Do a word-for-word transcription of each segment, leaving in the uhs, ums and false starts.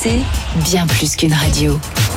C, bien plus qu'une radio.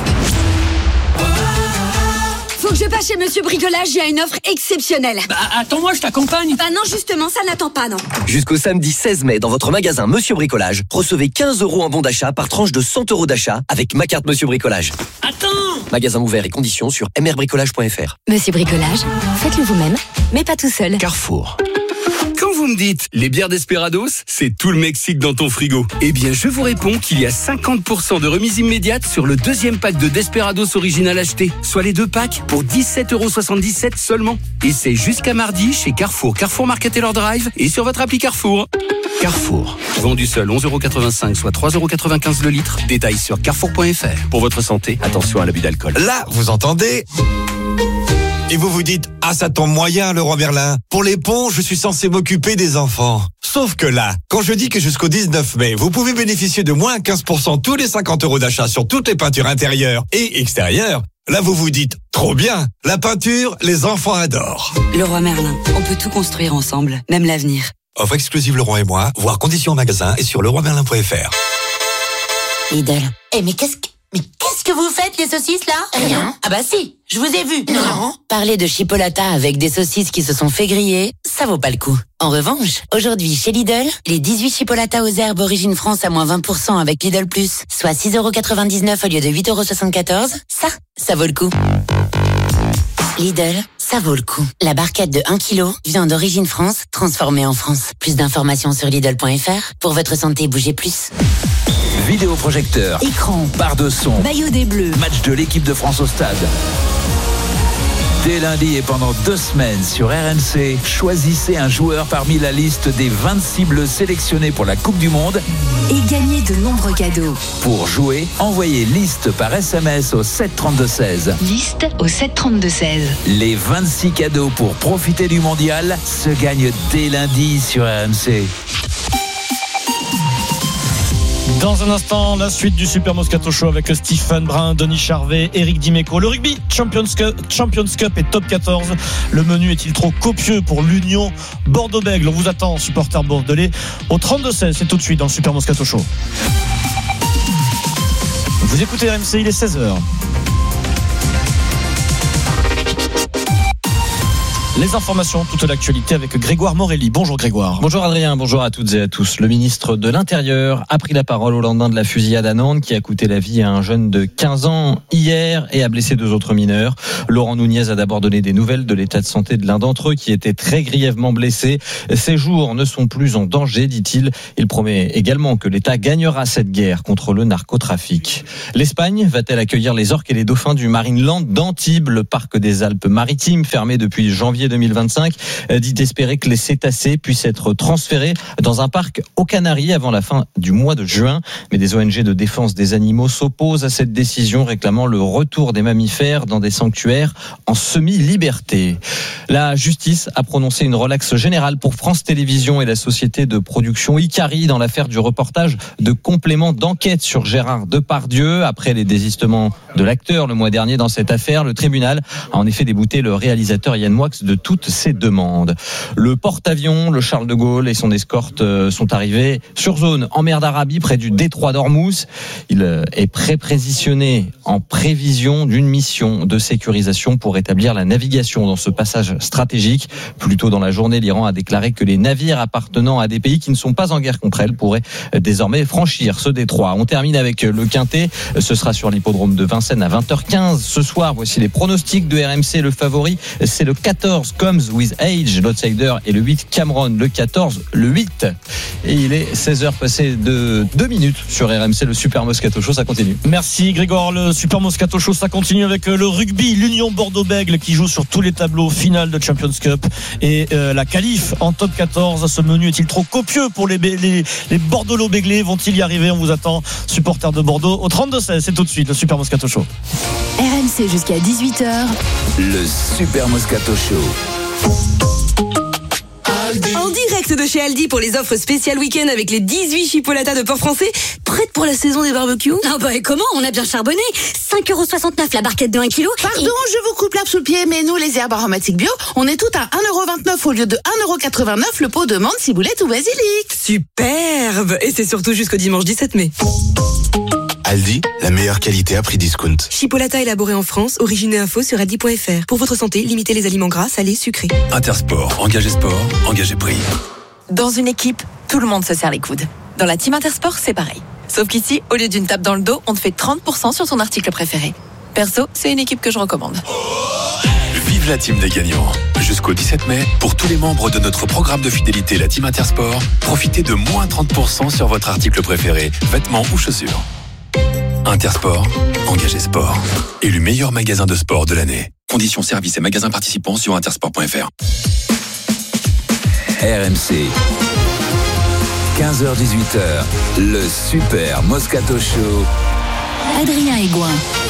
Faut que je passe chez Monsieur Bricolage, j'ai une offre exceptionnelle. Bah attends-moi, je t'accompagne. Bah non, justement, ça n'attend pas, non. Jusqu'au samedi seize mai, dans votre magasin Monsieur Bricolage, recevez quinze euros en bon d'achat par tranche de cent euros d'achat avec ma carte Monsieur Bricolage. Attends. Magasin ouvert et conditions sur m r bricolage point f r. Monsieur Bricolage, faites-le vous-même, mais pas tout seul. Carrefour. Quand vous me dites les bières Desperados, c'est tout le Mexique dans ton frigo. Eh bien, je vous réponds qu'il y a cinquante pour cent de remise immédiate sur le deuxième pack de Desperados original acheté, soit les deux packs pour dix-sept euros soixante-dix-sept seulement. Et c'est jusqu'à mardi chez Carrefour, Carrefour Market Taylor Drive et sur votre appli Carrefour. Carrefour. Vendu seul onze euros quatre-vingt-cinq, soit trois euros quatre-vingt-quinze le litre. Détails sur carrefour point f r. Pour votre santé, attention à l'abus d'alcool. Là, vous entendez ? Et vous vous dites, ah ça tombe moyen le roi Merlin. Pour les ponts, je suis censé m'occuper des enfants. Sauf que là, quand je dis que jusqu'au dix-neuf mai, vous pouvez bénéficier de moins quinze pour cent tous les cinquante euros d'achat sur toutes les peintures intérieures et extérieures, là vous vous dites, trop bien, la peinture, les enfants adorent. Le roi Merlin, on peut tout construire ensemble, même l'avenir. Offre exclusive Leroy et moi, voir conditions en magasin et sur leroy merlin point f r. Lidl. Eh mais qu'est-ce que... Mais qu'est-ce que vous faites, les saucisses, là? Rien. Ah bah si, je vous ai vu. Non. Parler de chipolata avec des saucisses qui se sont fait griller, ça vaut pas le coup. En revanche, aujourd'hui, chez Lidl, les dix-huit chipolatas aux herbes origine France à moins vingt pour cent avec Lidl Plus, soit six euros quatre-vingt-dix-neuf au lieu de huit euros soixante-quatorze, ça, ça vaut le coup. Lidl, ça vaut le coup. La barquette de un kilo, viande d'origine France, transformée en France. Plus d'informations sur Lidl point f r. Pour votre santé, bougez plus. Vidéoprojecteur, Écran, barre de son, maillot des Bleus, match de l'équipe de France au stade. Dès lundi et pendant deux semaines sur R M C, choisissez un joueur parmi la liste des vingt-six bleus sélectionnés pour la Coupe du Monde et gagnez de nombreux cadeaux. Pour jouer, envoyez liste par S M S au sept trente-deux seize. Liste au sept trente-deux seize. Les vingt-six cadeaux pour profiter du mondial se gagnent dès lundi sur R M C. Dans un instant, la suite du Super Moscato Show avec Stephen Brun, Denis Charvet, Eric Dimeco. Le rugby, Champions Cup, Champions Cup et Top quatorze. Le menu est-il trop copieux pour l'Union Bordeaux-Bègles? On vous attend, supporters bordelais, au trente-deux seize. C'est tout de suite dans le Super Moscato Show. Vous écoutez R M C, il est seize heures. Les informations, toute l'actualité avec Grégoire Morelli. Bonjour Grégoire. Bonjour Adrien, bonjour à toutes et à tous. Le ministre de l'Intérieur a pris la parole au lendemain de la fusillade à Nantes qui a coûté la vie à un jeune de quinze ans hier et a blessé deux autres mineurs. Laurent Nunez a d'abord donné des nouvelles de l'état de santé de l'un d'entre eux qui était très grièvement blessé. Ses jours ne sont plus en danger, dit-il. Il promet également que l'État gagnera cette guerre contre le narcotrafic. L'Espagne va-t-elle accueillir les orques et les dauphins du Marineland d'Antibes? Le parc des Alpes-Maritimes, fermé depuis janvier deux mille vingt-cinq, dit espérer que les cétacés puissent être transférés dans un parc aux Canaries avant la fin du mois de juin. Mais des O N G de défense des animaux s'opposent à cette décision, réclamant le retour des mammifères dans des sanctuaires en semi-liberté. La justice a prononcé une relaxe générale pour France Télévisions et la société de production Icari dans l'affaire du reportage de complément d'enquête sur Gérard Depardieu. Après les désistements de l'acteur le mois dernier dans cette affaire, le tribunal a en effet débouté le réalisateur Yann Moix de toutes ses demandes. Le porte-avions, le Charles de Gaulle et son escorte sont arrivés sur zone en mer d'Arabie près du détroit d'Ormuz. Il est pré-positionné en prévision d'une mission de sécurisation pour établir la navigation dans ce passage stratégique. Plus tôt dans la journée, l'Iran a déclaré que les navires appartenant à des pays qui ne sont pas en guerre contre elle pourraient désormais franchir ce détroit. On termine avec le Quintet. Ce sera sur l'hippodrome de Vincennes à vingt heures quinze ce soir. Voici les pronostics de R M C. Le favori, c'est le quatorze Comes with Age, l'outsider, et le huit Cameron, le quatorze, le huit. Et il est seize heures passées de deux minutes sur R M C. Le Super Moscato Show, ça continue. Merci Grégoire. Le Super Moscato Show, ça continue avec le rugby, l'Union Bordeaux-Bègles qui joue sur tous les tableaux final de Champions Cup et euh, la qualif en top quatorze. Ce menu est-il trop copieux pour les, les, les Bordelais-Béglés? Vont-ils y arriver? On vous attend, supporters de Bordeaux, au trente-deux seize. C'est tout de suite le Super Moscato Show. R M C jusqu'à dix-huit heures. Le Super Moscato Show. En direct de chez Aldi pour les offres spéciales week-end avec les dix-huit chipolatas de port français, prêtes pour la saison des barbecues. Ah bah et comment? On a bien charbonné. cinq euros soixante-neuf la barquette de un kilo. Pardon, et... je vous coupe l'herbe sous le pied, mais nous, les herbes aromatiques bio, on est tout à un euro vingt-neuf au lieu de un euro quatre-vingt-neuf le pot de menthe, ciboulette ou basilic. Superbe. Et c'est surtout jusqu'au dimanche dix-sept mai. Aldi, la meilleure qualité à prix discount. Chipolata élaboré en France, origine et info sur aldi point fr. Pour votre santé, limitez les aliments gras, salés, sucrés. Intersport, engagé sport, engagé prix. Dans une équipe, tout le monde se serre les coudes. Dans la team Intersport, c'est pareil. Sauf qu'ici, au lieu d'une tape dans le dos, on te fait trente pour cent sur ton article préféré. Perso, c'est une équipe que je recommande. Vive la team des gagnants. Jusqu'au dix-sept mai, pour tous les membres de notre programme de fidélité, la team Intersport, profitez de moins trente pour cent sur votre article préféré, vêtements ou chaussures. Intersport, engagé sport. Élu meilleur magasin de sport de l'année. Conditions services et magasins participants sur intersport point fr. R M C. quinze heures dix-huit heures, le super Moscato Show. Adrien Aigouin.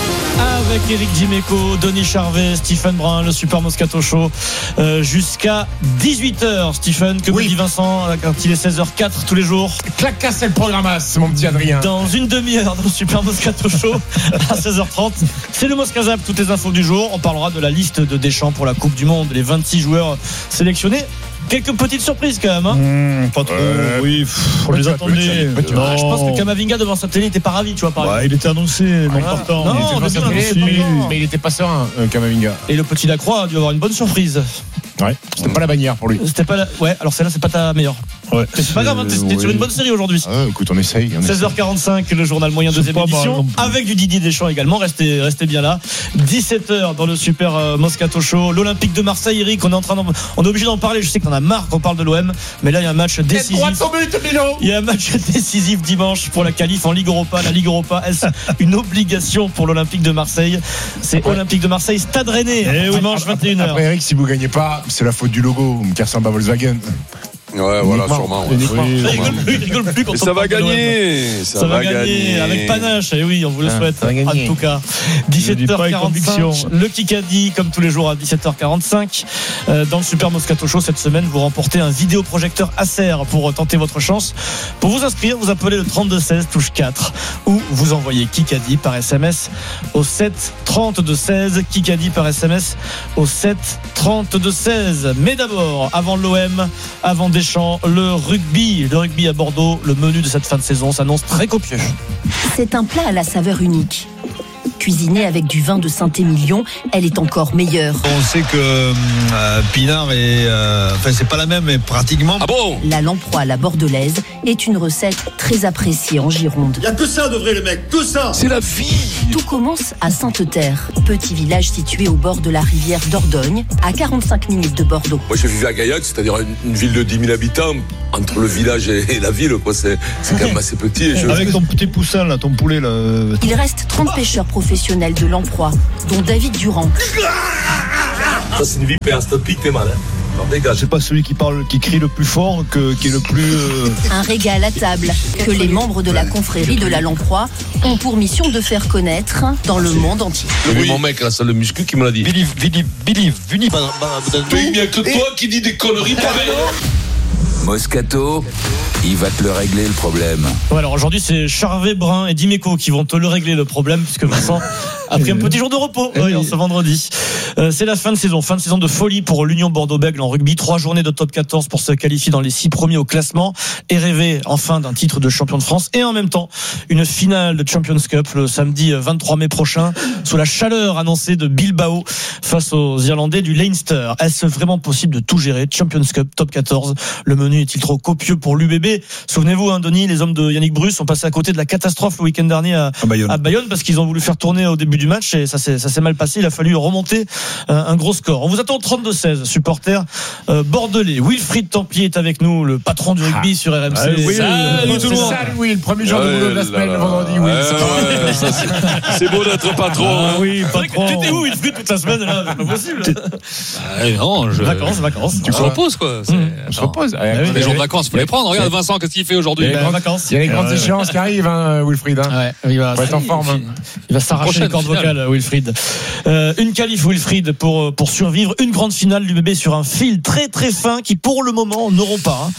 Avec Éric Dimeco, Denis Charvet, Stephen Brun, le Super Moscato Show, euh, jusqu'à dix-huit heures. Stephen, que oui. me dit Vincent quand il est seize heures quatre tous les jours? Clac, c'est le programmasse, mon petit Adrien. Dans une demi-heure, dans le Super Moscato Show, à seize heures trente, c'est le Moscazap, toutes les infos du jour. On parlera de la liste de Deschamps pour la Coupe du Monde, les vingt-six joueurs sélectionnés. Quelques petites surprises quand même, hein. Mmh, pas trop. Euh, oui, pff, on les attendait. Je pense que Kamavinga devant sa télé n'était pas ravi, tu vois. Par ouais, il était annoncé, non voilà. partant. Non, il était on télé, mais, mais il était pas serein, euh, Kamavinga. Et le petit Lacroix a dû avoir une bonne surprise. Ouais, c'était pas la bannière pour lui. C'était pas la... Ouais, alors celle-là, c'est pas ta meilleure. Ouais. Mais c'est pas grave, hein, t'es oui. sur une bonne série aujourd'hui. Ah, écoute, on essaye. On seize heures quarante-cinq, le journal moyen deuxième édition, avec du Didier Deschamps également. Restez, restez bien là. dix-sept heures dans le Super euh, Moscato Show. L'Olympique de Marseille, Eric, on est en train d'en... on est obligé d'en parler. Je sais qu'on a marre qu'on parle de l'O M, mais là, il y a un match décisif. Il y a un match décisif dimanche pour la qualif en Ligue Europa. La Ligue Europa, est-ce une obligation pour l'Olympique de Marseille? C'est ouais. Olympique de Marseille, Stade Rennais, dimanche vingt et une heures. Après, Eric, si vous gagnez pas, c'est la faute du logo qui ressemble à Volkswagen. Ouais, voilà, sûrement. Ouais. Oui, il rigole plus, il rigole plus quand on ça va gagner. Ça, ça va gagner. gagner avec panache. Et oui, on vous le ah, souhaite. En tout cas, dix-sept heures quarante-cinq. Le Kikadi, comme tous les jours à dix-sept heures quarante-cinq. Euh, dans le Super Moscato Show cette semaine, vous remportez un vidéoprojecteur Acer pour tenter votre chance. Pour vous inscrire, vous appelez le trente-deux seize, touche quatre, ou vous envoyez Kikadi par S M S au sept trente-deux seize. Kikadi par S M S au sept trente-deux seize. Mais d'abord, avant l'O M, avant des le rugby, le rugby à Bordeaux, le menu de cette fin de saison s'annonce très copieux. C'est un plat à la saveur unique. Cuisinée avec du vin de Saint-Émilion, elle est encore meilleure. On sait que euh, Pinard est, euh, enfin c'est pas la même, mais pratiquement. Ah bon ? La lamproie à la bordelaise est une recette très appréciée en Gironde. Il y a que ça de vrai, le mec, que ça. C'est la vie. Tout commence à Sainte-Terre, petit village situé au bord de la rivière Dordogne, à quarante-cinq minutes de Bordeaux. Moi, je vivais à Gaillac, c'est-à-dire une, une ville de dix mille habitants. Entre le village et, et la ville, quoi, c'est, c'est quand même assez petit. Et je... Avec ton petit poussin, là, ton poulet, là. Il reste trente pêcheurs professionnels de l'Emploi, dont David Durand. Ça, c'est une vipère, c'est un pic, t'es mal, hein. C'est pas celui qui parle, qui crie le plus fort, que, qui est le plus. Euh... Un régal à table que les membres de la confrérie de la Lamproie ont pour mission de faire connaître dans le monde entier. Oui, mon mec, là, c'est le muscu qui me l'a dit. Believe, believe, believe, believe. Mais il n'y a que toi qui dis des conneries pareilles. Moscato, il va te le régler le problème. Ouais, alors aujourd'hui c'est Charvet, Brun et Dimeco qui vont te le régler le problème, puisque Vincent a pris un petit jour de repos oui, en ce vendredi. Euh, c'est la fin de saison, fin de saison de folie pour l'Union Bordeaux-Bègles en rugby. Trois journées de top quatorze pour se qualifier dans les six premiers au classement et rêver enfin d'un titre de champion de France, et en même temps une finale de Champions Cup le samedi vingt-trois mai prochain sous la chaleur annoncée de Bilbao face aux Irlandais du Leinster. Est-ce vraiment possible de tout gérer? Champions Cup, top quatorze, le menu est-il trop copieux pour l'U B B? Souvenez-vous, hein, Denis, les hommes de Yannick Bruce sont passés à côté de la catastrophe le week-end dernier à, à, Bayonne. à Bayonne parce qu'ils ont voulu faire tourner au début du match et ça s'est, ça s'est mal passé. Il a fallu remonter un, un gros score. On vous attend trente-deux seize, supporters euh, bordelais. Wilfried Templier est avec nous, le patron du rugby ah. sur R M C. Ah, oui, salut tout le monde. Salut Will, premier jour ouais, de boulot de la semaine, le vendredi. Will. Ouais, ça, c'est, c'est beau d'être patron. Ah, hein. Oui, patron. Tu étais où Wilfried toute la semaine là? C'est pas possible. Ah, non, je... Vacances, vacances. Tu te reposes quoi. C'est... Mmh. On se repose. Les jours de vacances, faut les prendre. Regarde Vincent, qu'est-ce qu'il fait aujourd'hui? Il y a les grandes vacances. Il y a les grandes échéances qui arrivent, hein, Wilfried. Hein. Ouais, il va être en forme. Hein. Il va s'arracher les cordes vocales, Wilfried. Euh, une qualif, Wilfried, pour pour survivre. Une grande finale du bébé sur un fil très très fin qui, pour le moment, n'auront pas. Hein.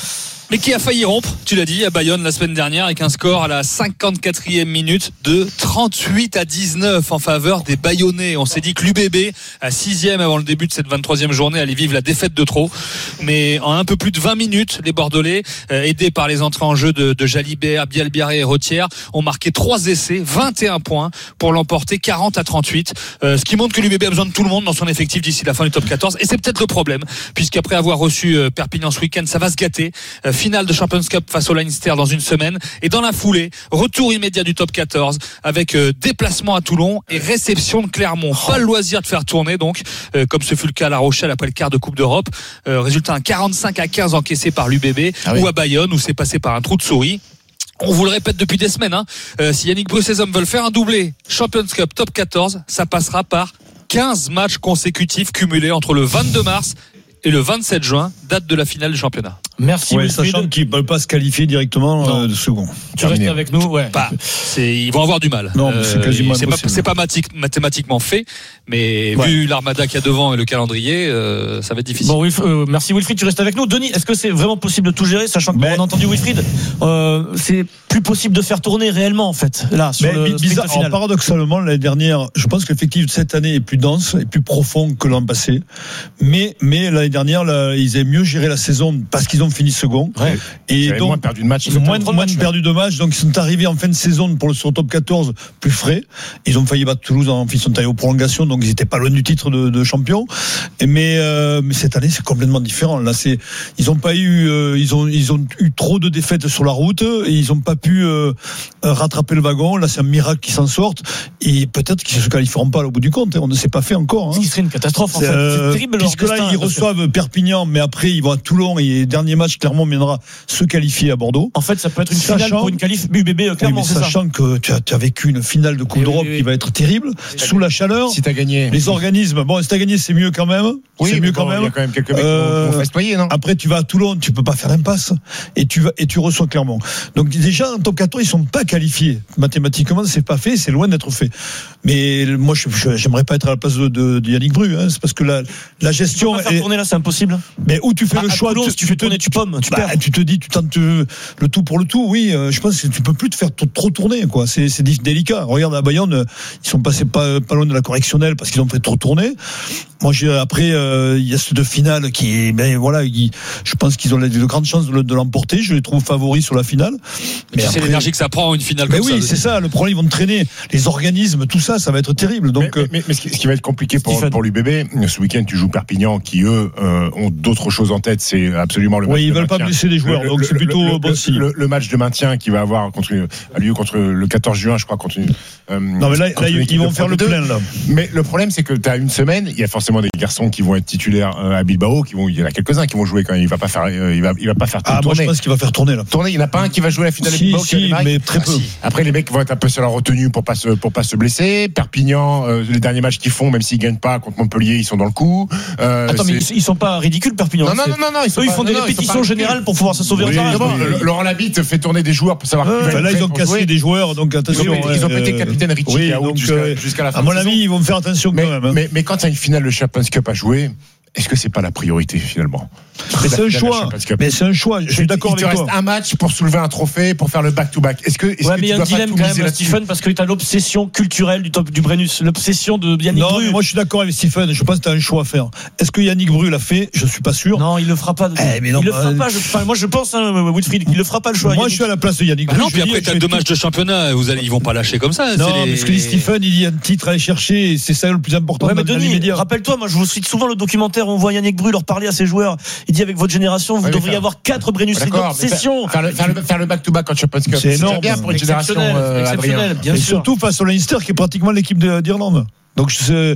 Mais qui a failli rompre, tu l'as dit, à Bayonne la semaine dernière avec un score à la cinquante-quatrième minute de trente-huit à dix-neuf en faveur des Bayonnais. On s'est dit que l'U B B, à sixième avant le début de cette vingt-troisième journée, allait vivre la défaite de trop. Mais en un peu plus de vingt minutes, les Bordelais, euh, aidés par les entrées en jeu de, de Jalibert, Bielbiaré et Rotière, ont marqué trois essais, vingt et un points pour l'emporter quarante à trente-huit. Euh, ce qui montre que l'U B B a besoin de tout le monde dans son effectif d'ici la fin du top quatorze. Et c'est peut-être le problème, puisqu'après avoir reçu euh, Perpignan ce week-end, ça va se gâter. Euh, finale de Champions Cup face au Leinster dans une semaine, et dans la foulée, retour immédiat du top quatorze avec euh, déplacement à Toulon et réception de Clermont. Pas le loisir de faire tourner donc, euh, comme ce fut le cas à La Rochelle après le quart de Coupe d'Europe. Euh, résultat un quarante-cinq à quinze encaissé par l'U B B, ah oui. ou à Bayonne où c'est passé par un trou de souris. On vous le répète depuis des semaines, hein. euh, si Yannick Bru et ses hommes veulent faire un doublé Champions Cup top quatorze, ça passera par quinze matchs consécutifs cumulés entre le vingt-deux mars et le vingt-sept juin, date de la finale du championnat. Merci. Ouais, sachant qu'ils ne peuvent pas se qualifier directement euh, de second. Tu Terminé. restes avec nous, ouais. Bah, c'est, ils vont avoir du mal. Non, euh, c'est quasiment c'est impossible. Pas, c'est pas mathik, mathématiquement fait, mais ouais. vu l'armada qu'il y a devant et le calendrier, euh, ça va être difficile. Bon, Wilf, euh, merci Wilfried, tu restes avec nous. Denis, est-ce que c'est vraiment possible de tout gérer, sachant qu'on a entendu Wilfried, euh, c'est plus possible de faire tourner réellement en fait, là, sur mais, le bizarre, final. alors, paradoxalement, l'année dernière, je pense que l'effectif de cette année est plus dense et plus profond que l'an passé. Mais, mais l'année dernière, là, ils avaient mieux géré la saison parce qu'ils ont fini second. Ouais. Et donc, moins perdu de match. Ils ont moins, moins match, perdu de match. Donc, ils sont arrivés en fin de saison pour le sur le top quatorze plus frais. Ils ont failli battre Toulouse en, ils sont allés aux prolongations. Donc, ils n'étaient pas loin du titre de, de champion. Et mais, euh, mais cette année, c'est complètement différent. Là, c'est, ils ont pas eu, euh, ils ont, ils ont eu trop de défaites sur la route et ils ont pas pu, euh, rattraper le wagon. Là, c'est un miracle qu'ils s'en sortent. Et peut-être qu'ils se qualifieront pas au bout du compte. On ne s'est pas fait encore, hein. Ce qui serait une catastrophe, en c'est, fait. euh, c'est terrible. Puisque là, ils reçoivent Perpignan, mais après, ils vont à Toulon et dernier match, Clermont mènera se qualifier à Bordeaux. En fait, ça peut être une sachant, finale pour une qualif U B B Clermont, oui, c'est sachant ça. que tu as, tu as vécu une finale de Coupe oui, d'Europe oui, oui. qui va être terrible, si sous la chaleur. Si tu as gagné. Les organismes, bon, si tu as gagné, c'est mieux quand même. Oui, c'est mieux bon, quand même. Il y a quand même quelques mecs euh, qui vont festoyer, non? Après, tu vas à Toulon, tu peux pas faire l'impasse et tu vas, et tu reçois Clermont. Donc, déjà, en top quatorze, ils sont pas qualifiés. Mathématiquement, c'est pas fait, c'est loin d'être fait. Mais moi, je, je, j'aimerais pas être à la place de, de, de Yannick Bru, hein. C'est parce que la, la gestion. Tu peux pas faire tourner là, c'est impossible. Mais où tu fais à, le à choix, Toulon, tu, si tu fais tourner, tu pommes, tu bah, perds. Tu te dis, tu tentes le tout pour le tout, oui. Euh, je pense que tu peux plus te faire t- trop tourner, quoi. C'est, c'est délicat. Regarde à Bayonne, ils sont passés pas, pas loin de la correctionnelle parce qu'ils ont fait trop tourner. Moi, j'ai, après, euh, il y a cette finale qui est, ben voilà, il, je pense qu'ils ont de grandes chances de, de l'emporter. Je les trouve favoris sur la finale. Mais c'est l'énergie que ça prend une finale comme mais ça. Oui, c'est ça. Le problème, ils vont traîner les organismes, tout ça, ça va être terrible. Donc, mais, mais, mais, mais ce, qui, ce qui va être compliqué pour, pour l'U B B, ce week-end, tu joues Perpignan, qui eux euh, ont d'autres choses en tête. C'est absolument le match. Oui, ils de veulent maintien. pas blesser les joueurs, le, donc le, c'est plutôt le, bon signe. Le, le match de maintien qui va avoir contre, a lieu contre le quatorze juin, je crois, contre une. Euh, non, mais là, là ils vont faire le plein, là. Mais le problème, c'est que tu as une semaine, il y a forcément des garçons qui vont être titulaires à Bilbao, qui vont, il y en a quelques-uns qui vont jouer quand même. Il va pas faire, il va, il va pas faire ah, tourner. Moi, je pense qu'il va faire tourner, là. Tourner, il n'y en a pas un qui va jouer la finale si, de Bilbao. Si, mais très peu. Ah, si. Après, les mecs vont être un peu sur la retenue pour pas se, pour pas se blesser. Perpignan, euh, les derniers matchs qu'ils font, même s'ils gagnent pas contre Montpellier, ils sont dans le coup. Euh, Attends, c'est... mais ils sont pas ridicules, Perpignan. Non, non, non, non, non, ils, Eux, ils font pas, des non, répétitions générales pour pouvoir se sauver oui, en oui, oui. Laurent Labitte fait tourner des joueurs pour savoir. Euh, là, ils ont cassé jouer. des joueurs, donc attention. Ils ont, ils ont pété capitaine Richie oui, jusqu'à, euh, jusqu'à la fin. À mon avis, ils vont faire attention mais, quand même. Hein. Mais, mais quand tu as une finale de Champions Cup à jouer, est-ce que c'est pas la priorité finalement? Mais c'est un choix. Mais c'est un choix. Je suis d'accord avec toi. Il te reste un match pour soulever un trophée, pour faire le back-to-back. Est-ce que, est-ce ouais, que mais il y a un dilemme quand même, Stephen, parce que tu as l'obsession culturelle du top du Brennus, l'obsession de Yannick non, Bru. Mais moi, je suis d'accord avec Stephen. Je pense que tu as un choix à faire. Est-ce que Yannick Bru l'a fait? Je suis pas sûr. Non, il le fera pas. Eh, mais non, il bah, le fera pas. Je, enfin, moi, je pense, hein, Wilfried, il le fera pas le choix. Moi, Yannick. je suis à la place de Yannick Bru. Bah non, puis après, tu as deux matchs de championnat. Vous allez, ils vont pas lâcher comme ça. Non, les... parce que Stephen, il y a un titre à aller chercher. Et c'est ça le plus important. Ouais, mais Denis, rappelle-toi, moi, je vous cite souvent le documentaire. On voit Yannick Bru leur parler à ses joueurs. Il dit avec votre génération, vous ouais, devriez faire... avoir quatre Brennus. C'est une obsession. Faire, faire, le, faire le back-to-back en Champions Cup, c'est énorme. C'est bien pour une génération, euh, exceptionnel, bien et sûr. Surtout face au Leinster, qui est pratiquement l'équipe de, d'Irlande. Donc,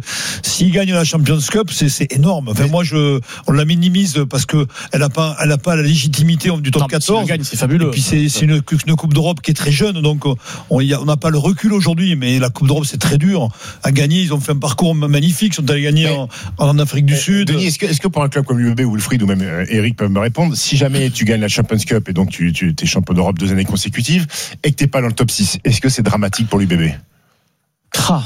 s'il gagne la Champions Cup, c'est, c'est énorme. Enfin, moi, je, on la minimise parce que elle a pas, elle a pas la légitimité du top non, quatorze. Si gagne, c'est fabuleux. Et puis, c'est, c'est une, une Coupe d'Europe qui est très jeune. Donc, on n'a pas le recul aujourd'hui. Mais la Coupe d'Europe, c'est très dur à gagner. Ils ont fait un parcours magnifique. Ils sont allés gagner en, en Afrique du Sud. Denis, est-ce que, est-ce que pour un club comme l'U B B ou Wilfried ou même Eric peuvent me répondre, si jamais tu gagnes la Champions Cup et donc tu, tu es champion d'Europe deux années consécutives et que tu n'es pas dans le top six, est-ce que c'est dramatique pour l'U B B? Ah.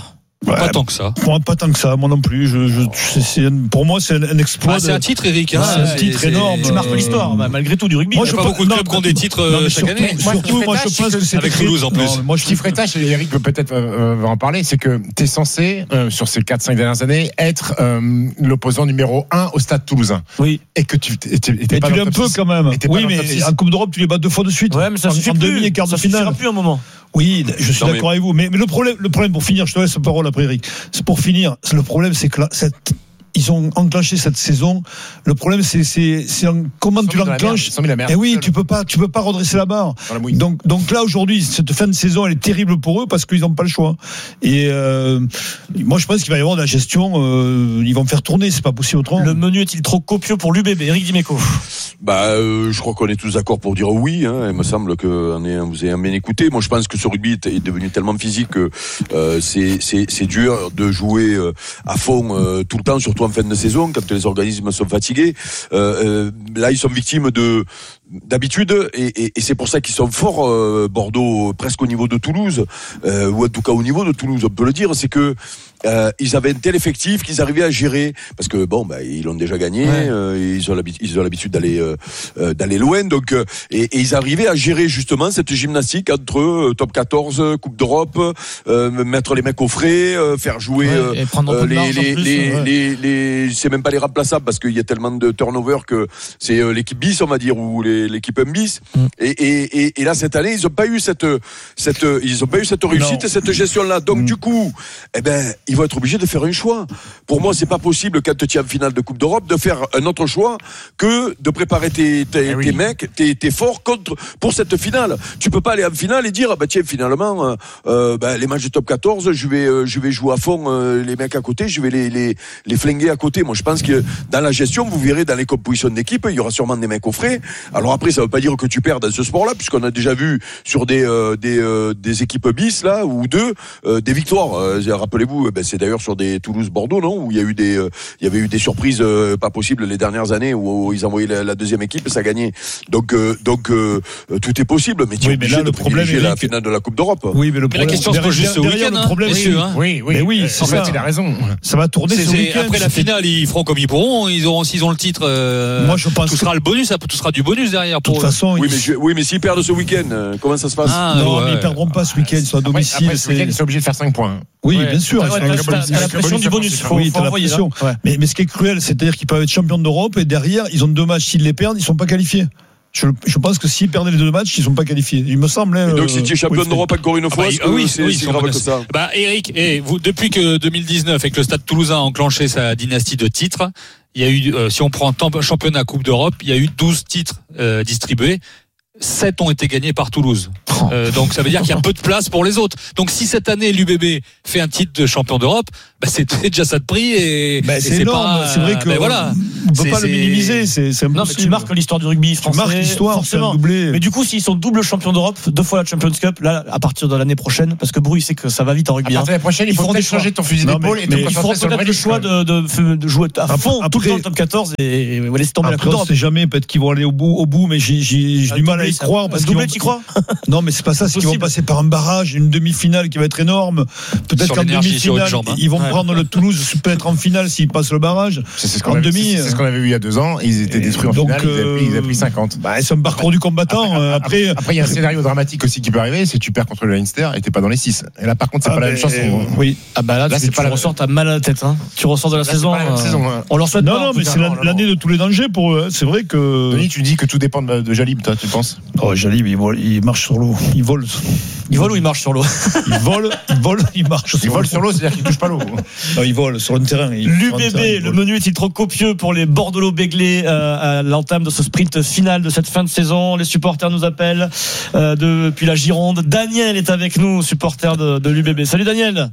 Ouais, pas tant que ça. Moi, pas tant que ça, moi non plus. Je, je, c'est, c'est un, pour moi, c'est un, un exploit. Ah, c'est un titre, Eric. Hein, c'est un c'est, titre c'est, énorme. Tu marques l'histoire, bah, malgré tout, du rugby. Moi, il n'y a pas beaucoup de clubs qui ont des titres non, chaque surtout, année. Surtout, moi, je pense que c'est avec Toulouse en plus. Non, moi, je kifferais tâche, et Eric peut peut-être euh, va en parler, c'est que tu es censé, euh, sur ces quatre cinq dernières années, être euh, l'opposant numéro un au Stade Toulousain. Oui. Et que tu t'es, t'es, t'es et pas tu l'es un peu quand même. Oui, mais en Coupe d'Europe, tu les bats deux fois de suite. Ouais, mais ça suffit en plus. demi et quart de ça finale. suffira plus un moment. Oui, je suis non, d'accord mais... avec vous. Mais, mais le problème, le problème pour finir, je te laisse la parole après, Eric. C'est pour finir. C'est le problème, c'est que là, cette, ils ont enclenché cette saison. Le problème, c'est, c'est, c'est en, comment tu l'enclenches. Et oui, tu peux pas, tu peux pas redresser la barre. La donc, donc là, aujourd'hui, cette fin de saison, elle est terrible pour eux parce qu'ils n'ont pas le choix. Et euh, moi, je pense qu'il va y avoir de la gestion. Euh, ils vont faire tourner. C'est pas possible autrement. Le menu est-il trop copieux pour l'U B B? Eric Dimeco. Bah, euh, je crois qu'on est tous d'accord pour dire oui. Hein. Il me semble que on est, vous avez bien écouté. Moi, je pense que ce rugby est devenu tellement physique que euh, c'est, c'est, c'est dur de jouer euh, à fond euh, tout le temps, surtout en fin de saison, quand les organismes sont fatigués. Euh, euh, là, ils sont victimes de d'habitude, et, et, et c'est pour ça qu'ils sont forts, euh, Bordeaux, presque au niveau de Toulouse, euh, ou en tout cas au niveau de Toulouse, on peut le dire, c'est que euh, ils avaient un tel effectif qu'ils arrivaient à gérer, parce que bon, bah, ils l'ont déjà gagné, ouais. euh, ils ont l'habitude, ils ont l'habitude d'aller euh, euh, d'aller loin, donc euh, et, et ils arrivaient à gérer justement cette gymnastique entre euh, top quatorze, Coupe d'Europe, euh, mettre les mecs au frais, euh, faire jouer ouais, euh, les, les, plus, les, ouais. les, les, c'est même pas les remplaçables parce qu'il y a tellement de turnover que c'est euh, l'équipe bis, on va dire, ou les, l'équipe M bis. Mm. Et, et, et, et là cette année, ils ont pas eu cette cette ils ont pas eu cette réussite non. et cette gestion là. Donc mm. du coup, eh ben ils vont être obligés de faire un choix. Pour moi, c'est pas possible quand tu es en finale de Coupe d'Europe de faire un autre choix que de préparer tes tes, eh oui. tes mecs, tes, tes forts contre pour cette finale. Tu peux pas aller en finale et dire bah tiens finalement euh, bah, les matchs de top quatorze, je vais euh, je vais jouer à fond euh, les mecs à côté, je vais les les les flinguer à côté. Moi, je pense que dans la gestion, vous verrez dans les compositions d'équipe, il y aura sûrement des mecs au frais. Alors après, ça veut pas dire que tu perds dans ce sport-là, puisqu'on a déjà vu sur des euh, des euh, des équipes bis là ou deux euh, des victoires. Euh, rappelez-vous, ben, c'est d'ailleurs sur des Toulouse-Bordeaux, non, où il y a eu des euh, il y avait eu des surprises euh, pas possibles les dernières années où, où ils envoyaient la, la deuxième équipe et ça gagnait. Donc euh, donc euh, tout est possible, mais tu es oui, obligé là, de privilégier la finale de la Coupe d'Europe. Oui, mais le problème, mais la question se pose juste ce week-end. Le problème, hein, oui, hein. oui, oui, mais oui, euh, c'est ça. Il a raison. Ça va tourner c'est, ce week-end. Après la finale, ils feront comme ils pourront. Ils auront, s'ils ont le titre. Euh, Moi, je pense. Tout que... sera le bonus. Tout sera du bonus derrière. De toute façon, oui, mais je, oui, mais s'ils perdent ce week-end, euh, comment ça se passe? ah, Non, ouais. mais ils perdront pas ce week-end. Ils sont à domicile. Après, après ce week-end, ils sont obligés de faire cinq points. Oui, ouais. bien sûr. Ah, ouais, t'as la pression du bonus. Faut, oui, faut t'as la pression. Ouais. Mais, mais ce qui est cruel, c'est-à-dire qu'ils peuvent être champions d'Europe et derrière, ils ont deux matchs. S'ils les perdent, ils sont pas qualifiés. Je, je pense que s'ils perdaient les deux matchs, ils sont pas qualifiés. Il me semble. Et donc, si tu es champion oui, d'Europe encore une fois, ah bah, oui, c'est, oui, c'est grave que ça. Bah, Eric, et vous, depuis que deux mille dix-neuf et que le Stade Toulousain a enclenché sa dynastie de titres, il y a eu, euh, si on prend championnat Coupe d'Europe, il y a eu douze titres euh, distribués. sept ont été gagnés par Toulouse. Euh, donc ça veut dire qu'il y a peu de place pour les autres. Donc si cette année l'U B B fait un titre de champion d'Europe, bah c'est déjà ça de prix et, bah, c'est, et c'est énorme. Pas, c'est vrai que bah, voilà. on peut c'est, pas c'est... le minimiser. C'est, c'est non, mais tu marques l'histoire du rugby français. Tu marques l'histoire, forcément. C'est un doublé. Mais du coup, s'ils sont double champion d'Europe, deux fois la Champions Cup, là, à partir de l'année prochaine, parce que Brouille sait que ça va vite en rugby. À partir de l'année prochaine, il faut peut-être changer ton fusil d'épaule et te concentrer sur le peut-être le choix de jouer à fond tout le temps le top quatorze et laisser tomber la Coupe d'Europe. On sait jamais, peut-être qu'ils vont aller au bout, au bout, mais j'ai du mal à y croire parce doublé, tu crois? Non, mais c'est pas ça. C'est qu'ils vont passer par un barrage, une demi-finale qui va être énorme. Peut-être qu'en demi-finale, ils vont prendre le Toulouse, peut-être en finale s'ils passent le barrage. C'est ce qu'on avait vu il y a deux ans. Ils étaient détruits en finale. Ils avaient pris cinquante. C'est un parcours du combattant. Après, après, il y a un scénario dramatique aussi qui peut arriver. C'est tu perds contre le Leinster et t'es pas dans les six. Et là, par contre, c'est pas la même chose. Oui. Ah bah là, tu ressors, t'as mal à la tête. Tu ressors de la saison. On leur souhaite. Non, non, mais c'est l'année de tous les dangers pour eux. C'est vrai que. Denis, tu dis que tout dépend de Jalib, toi, tu penses? Oh, Jalib, il marche sur l'eau. Il vole. Il vole ou il marche sur l'eau? Il vole, il vole, il marche. Il vole sur l'eau, c'est-à-dire qu'il touche pas l'eau. Non, il vole sur le terrain. L'U B B, le menu est-il trop copieux pour les Bordelot-Béglés euh, à l'entame de ce sprint final de cette fin de saison? Les supporters nous appellent euh, depuis la Gironde. Daniel est avec nous, supporter de, de l'U B B. Salut Daniel.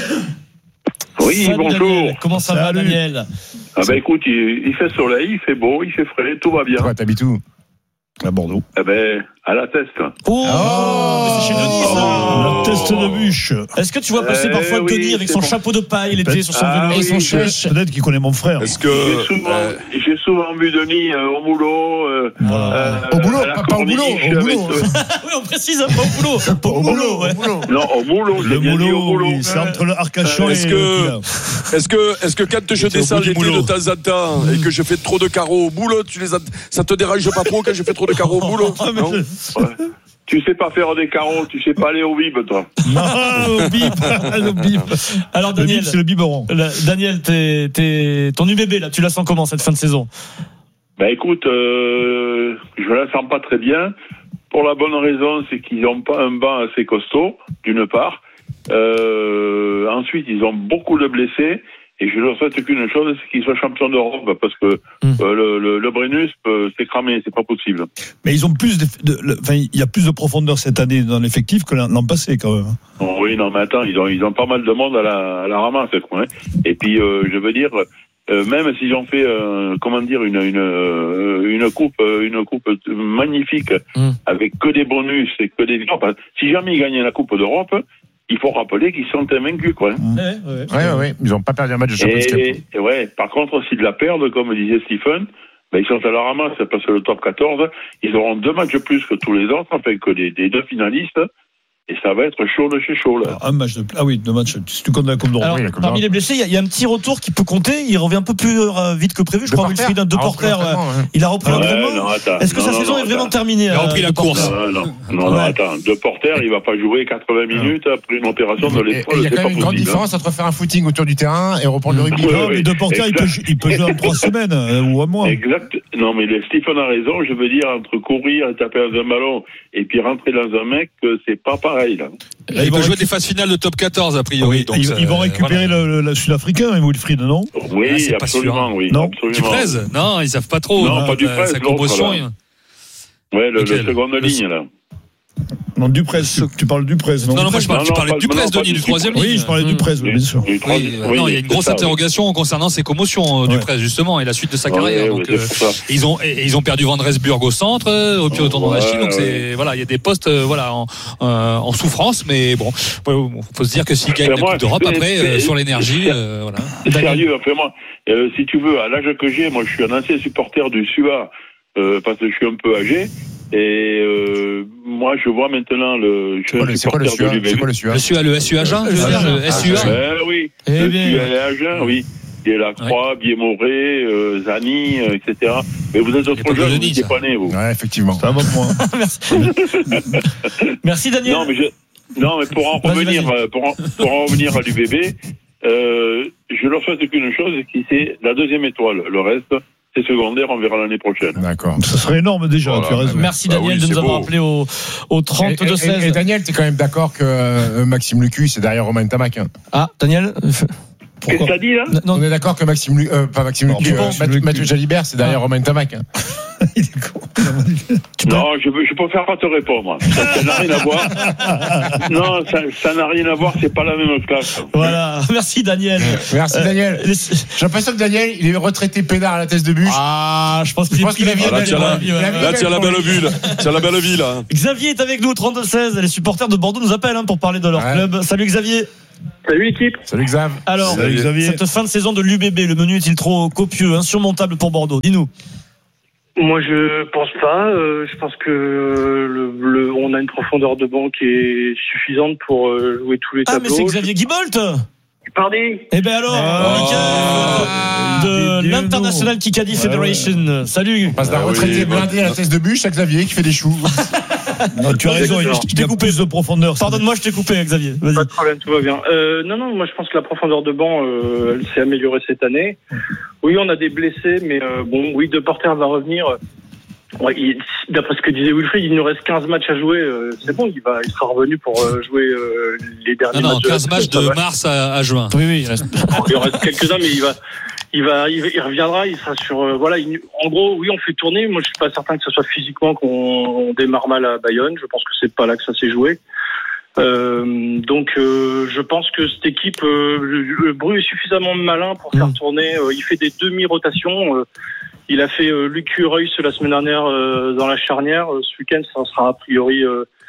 Oui, Salut bonjour. Daniel. Comment ça Salut. va, Daniel? Ah ben écoute, il, il fait soleil, il fait beau, il fait frais, tout va bien. Toi, t'habites où? À Bordeaux. Eh ben, à la Teste. Oh, oh c'est chez Denis, ça. test de bûche. Est-ce que tu vois passer Eh parfois oui, Denis avec c'est son bon. chapeau de paille l'été sur son Ah vélo oui, et son je- chèche? Peut-être qu'il connaît mon frère. Est-ce que J'ai souvent, euh, j'ai souvent vu Denis euh, au boulot. Euh, Voilà. euh, Au boulot, à la pas- pas au boulot, corniche au avec, boulot. euh, Oui, on précise, pas au boulot. Pas au boulot, ouais. Non, au boulot. Le j'ai bien dit au boulot, boulot. oui, c'est entre le Arcachon Est-ce et que- le Pilat. est-ce que est-ce que quand je J'étais au descends bout du l'été boulot. de temps en temps et que je fais trop de carreaux au boulot, tu les as- ça te dérange pas trop quand je fais trop de carreaux au boulot? Ah, mais Non. je- Ouais. Tu sais pas faire des carreaux, tu sais pas aller au bib, toi. Non, au bip, au bip. Alors Le Daniel, bip, c'est le biberon. là, Daniel, t'es, t'es, ton U B B là, tu la sens comment cette fin de saison? Ben écoute, euh, je la sens pas très bien. Pour la bonne raison, c'est qu'ils n'ont pas un banc assez costaud, d'une part. Euh, ensuite, ils ont beaucoup de blessés. Et je leur souhaite qu'une chose, c'est qu'ils soient champions d'Europe, parce que Mmh. euh, le, le, le Brennus euh, s'est cramé, c'est pas possible. Mais ils ont plus de, de- le- enfin, il y a plus de profondeur cette année dans l'effectif que l'an l'an passé, quand même. Bon, oui, non, mais attends, ils ont, ils ont pas mal de monde à la, à la ramasse, quoi. Hein. Et puis, euh, je veux dire, euh, même s'ils ont fait, euh, comment dire, une, une, euh, une coupe, euh, une coupe magnifique, Mmh. avec que des bonus et que des victoires. Parce que si jamais ils gagnent la Coupe d'Europe, il faut rappeler qu'ils sont invaincus, quoi. Hein. Ouais, ouais. Ouais, ouais, ouais. Ils n'ont pas perdu un match de Champions Cup. Et, et ouais, par contre, s'ils la perdent, comme disait Stephen, ben, ils sont à la ramasse, parce que le top quatorze, ils auront deux matchs de plus que tous les autres, enfin que les, les deux finalistes, et ça va être chaud de chez chaud, là. Un match de, ah oui, deux matchs. Si tu comptes la Coupe d'Europe. Alors, oui, la Coupe parmi d'Europe. les blessés, il y, a- il y a un petit retour qui peut compter. Il revient un peu plus euh, vite que prévu. Je De crois, Porter. Wilfried, de Ah, Porter. repris l'entraînement, ouais. ouais. Il a repris Ouais, l'entraînement. non, attends. Est-ce que Non, sa non, saison non, est vraiment attends. terminée? Il a repris euh, la de Porter course. Non, non, non, non, Ouais. attends. De Porter, il va pas jouer quatre-vingts minutes après une opération de Et- et l'épaule, Il y a c'est quand pas même une grande possible. hein. différence entre faire un footing autour du terrain et reprendre le rugby. Oui, Non, oui, mais de Porter, il peut, exact. il peut jouer en trois semaines euh, ou un mois. Exact. Non, mais les- Stephen a raison. Je veux dire, entre courir et taper dans un ballon et puis rentrer dans un mec, euh, c'est pas pareil, là. Là, Il vont peut jouer récup- des phases finales de top quatorze, a priori. Oui, donc ils, ça- ils vont récupérer voilà. le, le- le Sud-Africain, hein, Wilfried, non? Oui, Ah, c'est pas absolument, sûr. oui. Non. absolument. Duprez? Non, ils savent pas trop. Non, hein, pas Duprez, Sa l'autre, composition. là. il- Ouais, le, le Lequel seconde Le- ligne, là. Non, Duprez, tu, tu parles du Duprez, non? Non, non, moi je parle, Non, tu non, parlais pas- de Duprez, non, pas Denis, du du troisième ligne. Oui, je parlais du Duprez, oui, bien sûr. Du troisième- Oui, euh, oui, non, il y a une c'est grosse ça, oui. interrogation concernant ses commotions, euh, Ouais. Duprez, justement, et la suite de sa Ouais, carrière. ouais, donc, c'est euh, pour ça. ils ont, et ils ont perdu Van Resburg au centre, euh, au pied au tournoi de la Ouais, Chine, donc ouais. c'est, voilà, il y a des postes, euh, voilà, en, euh, en souffrance, mais bon, ouais, faut se dire que s'ils gagnent Enfin, la moi, Coupe d'Europe, c'est- après, c'est- euh, sur l'énergie, euh, voilà. Sérieux, enfin, moi, euh, si tu veux, à l'âge que j'ai, moi, je suis un ancien supporter du S U A, euh, parce que je suis un peu âgé. Et euh, moi, je vois maintenant le. Je suis un C'est quoi le supporter S U A? de l'U B B. C'est quoi le S U A? Le S U A, le S U A Jean, je veux dire, le S U A. Ben oui, Eh le bien. S U A Agen, oui. Il y a la Croix, Biémoré, euh, Zani, euh, et cetera. Mais vous êtes Il y a autre pas que jeune, vous Denis, n'étiez ça. pas né, vous. Ouais, effectivement. Ça va pour moi. Merci Daniel. Non, mais, je, non, mais pour en Vas-y, revenir, vas-y. euh, pour en, pour en revenir à l'U B B, euh, je leur souhaite qu'une chose, qui c'est la deuxième étoile. Le reste, c'est secondaire, on verra l'année prochaine. D'accord. Ça serait énorme déjà, Voilà. tu as raison. Merci Bah Daniel oui, de nous c'est avoir beau. appelé au, au Et, trente-deux et- et seize. Daniel, t'es quand même d'accord que euh, Maxime Lucu, c'est derrière Romain Tamac. Hein. Ah, Daniel. Qu'est-ce que t'as dit, là? Non, On est d'accord que Maxime Lucu, euh, pas Maxime Non, Lucu, Dupont, euh, Maxime Mathieu, Lucu. Mathieu Jalibert, c'est derrière Ah. Romain Tamac. Hein. Il est con. Non, je, veux- je préfère pas te répondre. Ça ça n'a rien à voir. Non, ça ça n'a rien à voir, c'est pas la même classe. Voilà. Merci Daniel. Merci Euh, Daniel. les- J'ai l'impression que Daniel, il est retraité pédard à la thèse de bûche. Ah, je pense qu'il Je est pense que la vie est il est Ah, là, belle. tiens, là, ouais, ouais, ouais. là, tiens la belle vue, là. Tiens la belle vie, là. Xavier est avec nous, trente-deux seize. Les supporters de Bordeaux nous appellent hein, pour parler de leur Ouais. club. Salut Xavier. Salut l'équipe. Salut Xav. Alors, Salut, Xavier. cette fin de saison de l'U B B, le menu est-il trop copieux, insurmontable pour Bordeaux? Dis-nous. Moi, je pense pas. Euh, je pense que le, le- on a une profondeur de banc qui est suffisante pour euh, jouer tous les Ah, mais tableaux. c'est Xavier Guibolt. Pardon. Eh ben alors, Ah, Mickaël de Dieu, l'International Kikadi Federation. Salut. On passe d'un Ah oui, retraité bah, blindé à la thèse de bûche à Xavier qui fait des choux. Non, tu as raison, il D'accord. il y a plus de profondeur. ça. Pardonne-moi, je t'ai coupé, Xavier. Vas-y. Pas de problème, tout va bien. Euh, non, non, moi je pense que la profondeur de banc, euh, elle s'est améliorée cette année. Oui, on a des blessés, mais euh, bon, oui, De Porter va revenir. Ouais, il- d'après ce que disait Wilfried, il nous reste quinze matchs à jouer. euh, c'est bon, il va, il sera revenu pour euh, jouer euh, les derniers Non, non, matchs. quinze matchs Ça de va. mars à, à juin. Oui, oui, il reste. Il en reste quelques-uns, mais il va, il va, il, il reviendra. Il sera sur. euh, voilà. il- en gros, oui, on fait tourner. Moi, je suis pas certain que ce soit physiquement qu'on on démarre mal à Bayonne. Je pense que c'est pas là que ça s'est joué. Euh, donc, euh, je pense que cette équipe, euh, le, le Bru est suffisamment malin pour faire tourner. Euh, il fait des demi-rotations. Euh, il a fait euh, Lucu Reus la semaine dernière euh, dans la charnière. Euh, ce week-end, ça sera a priori euh,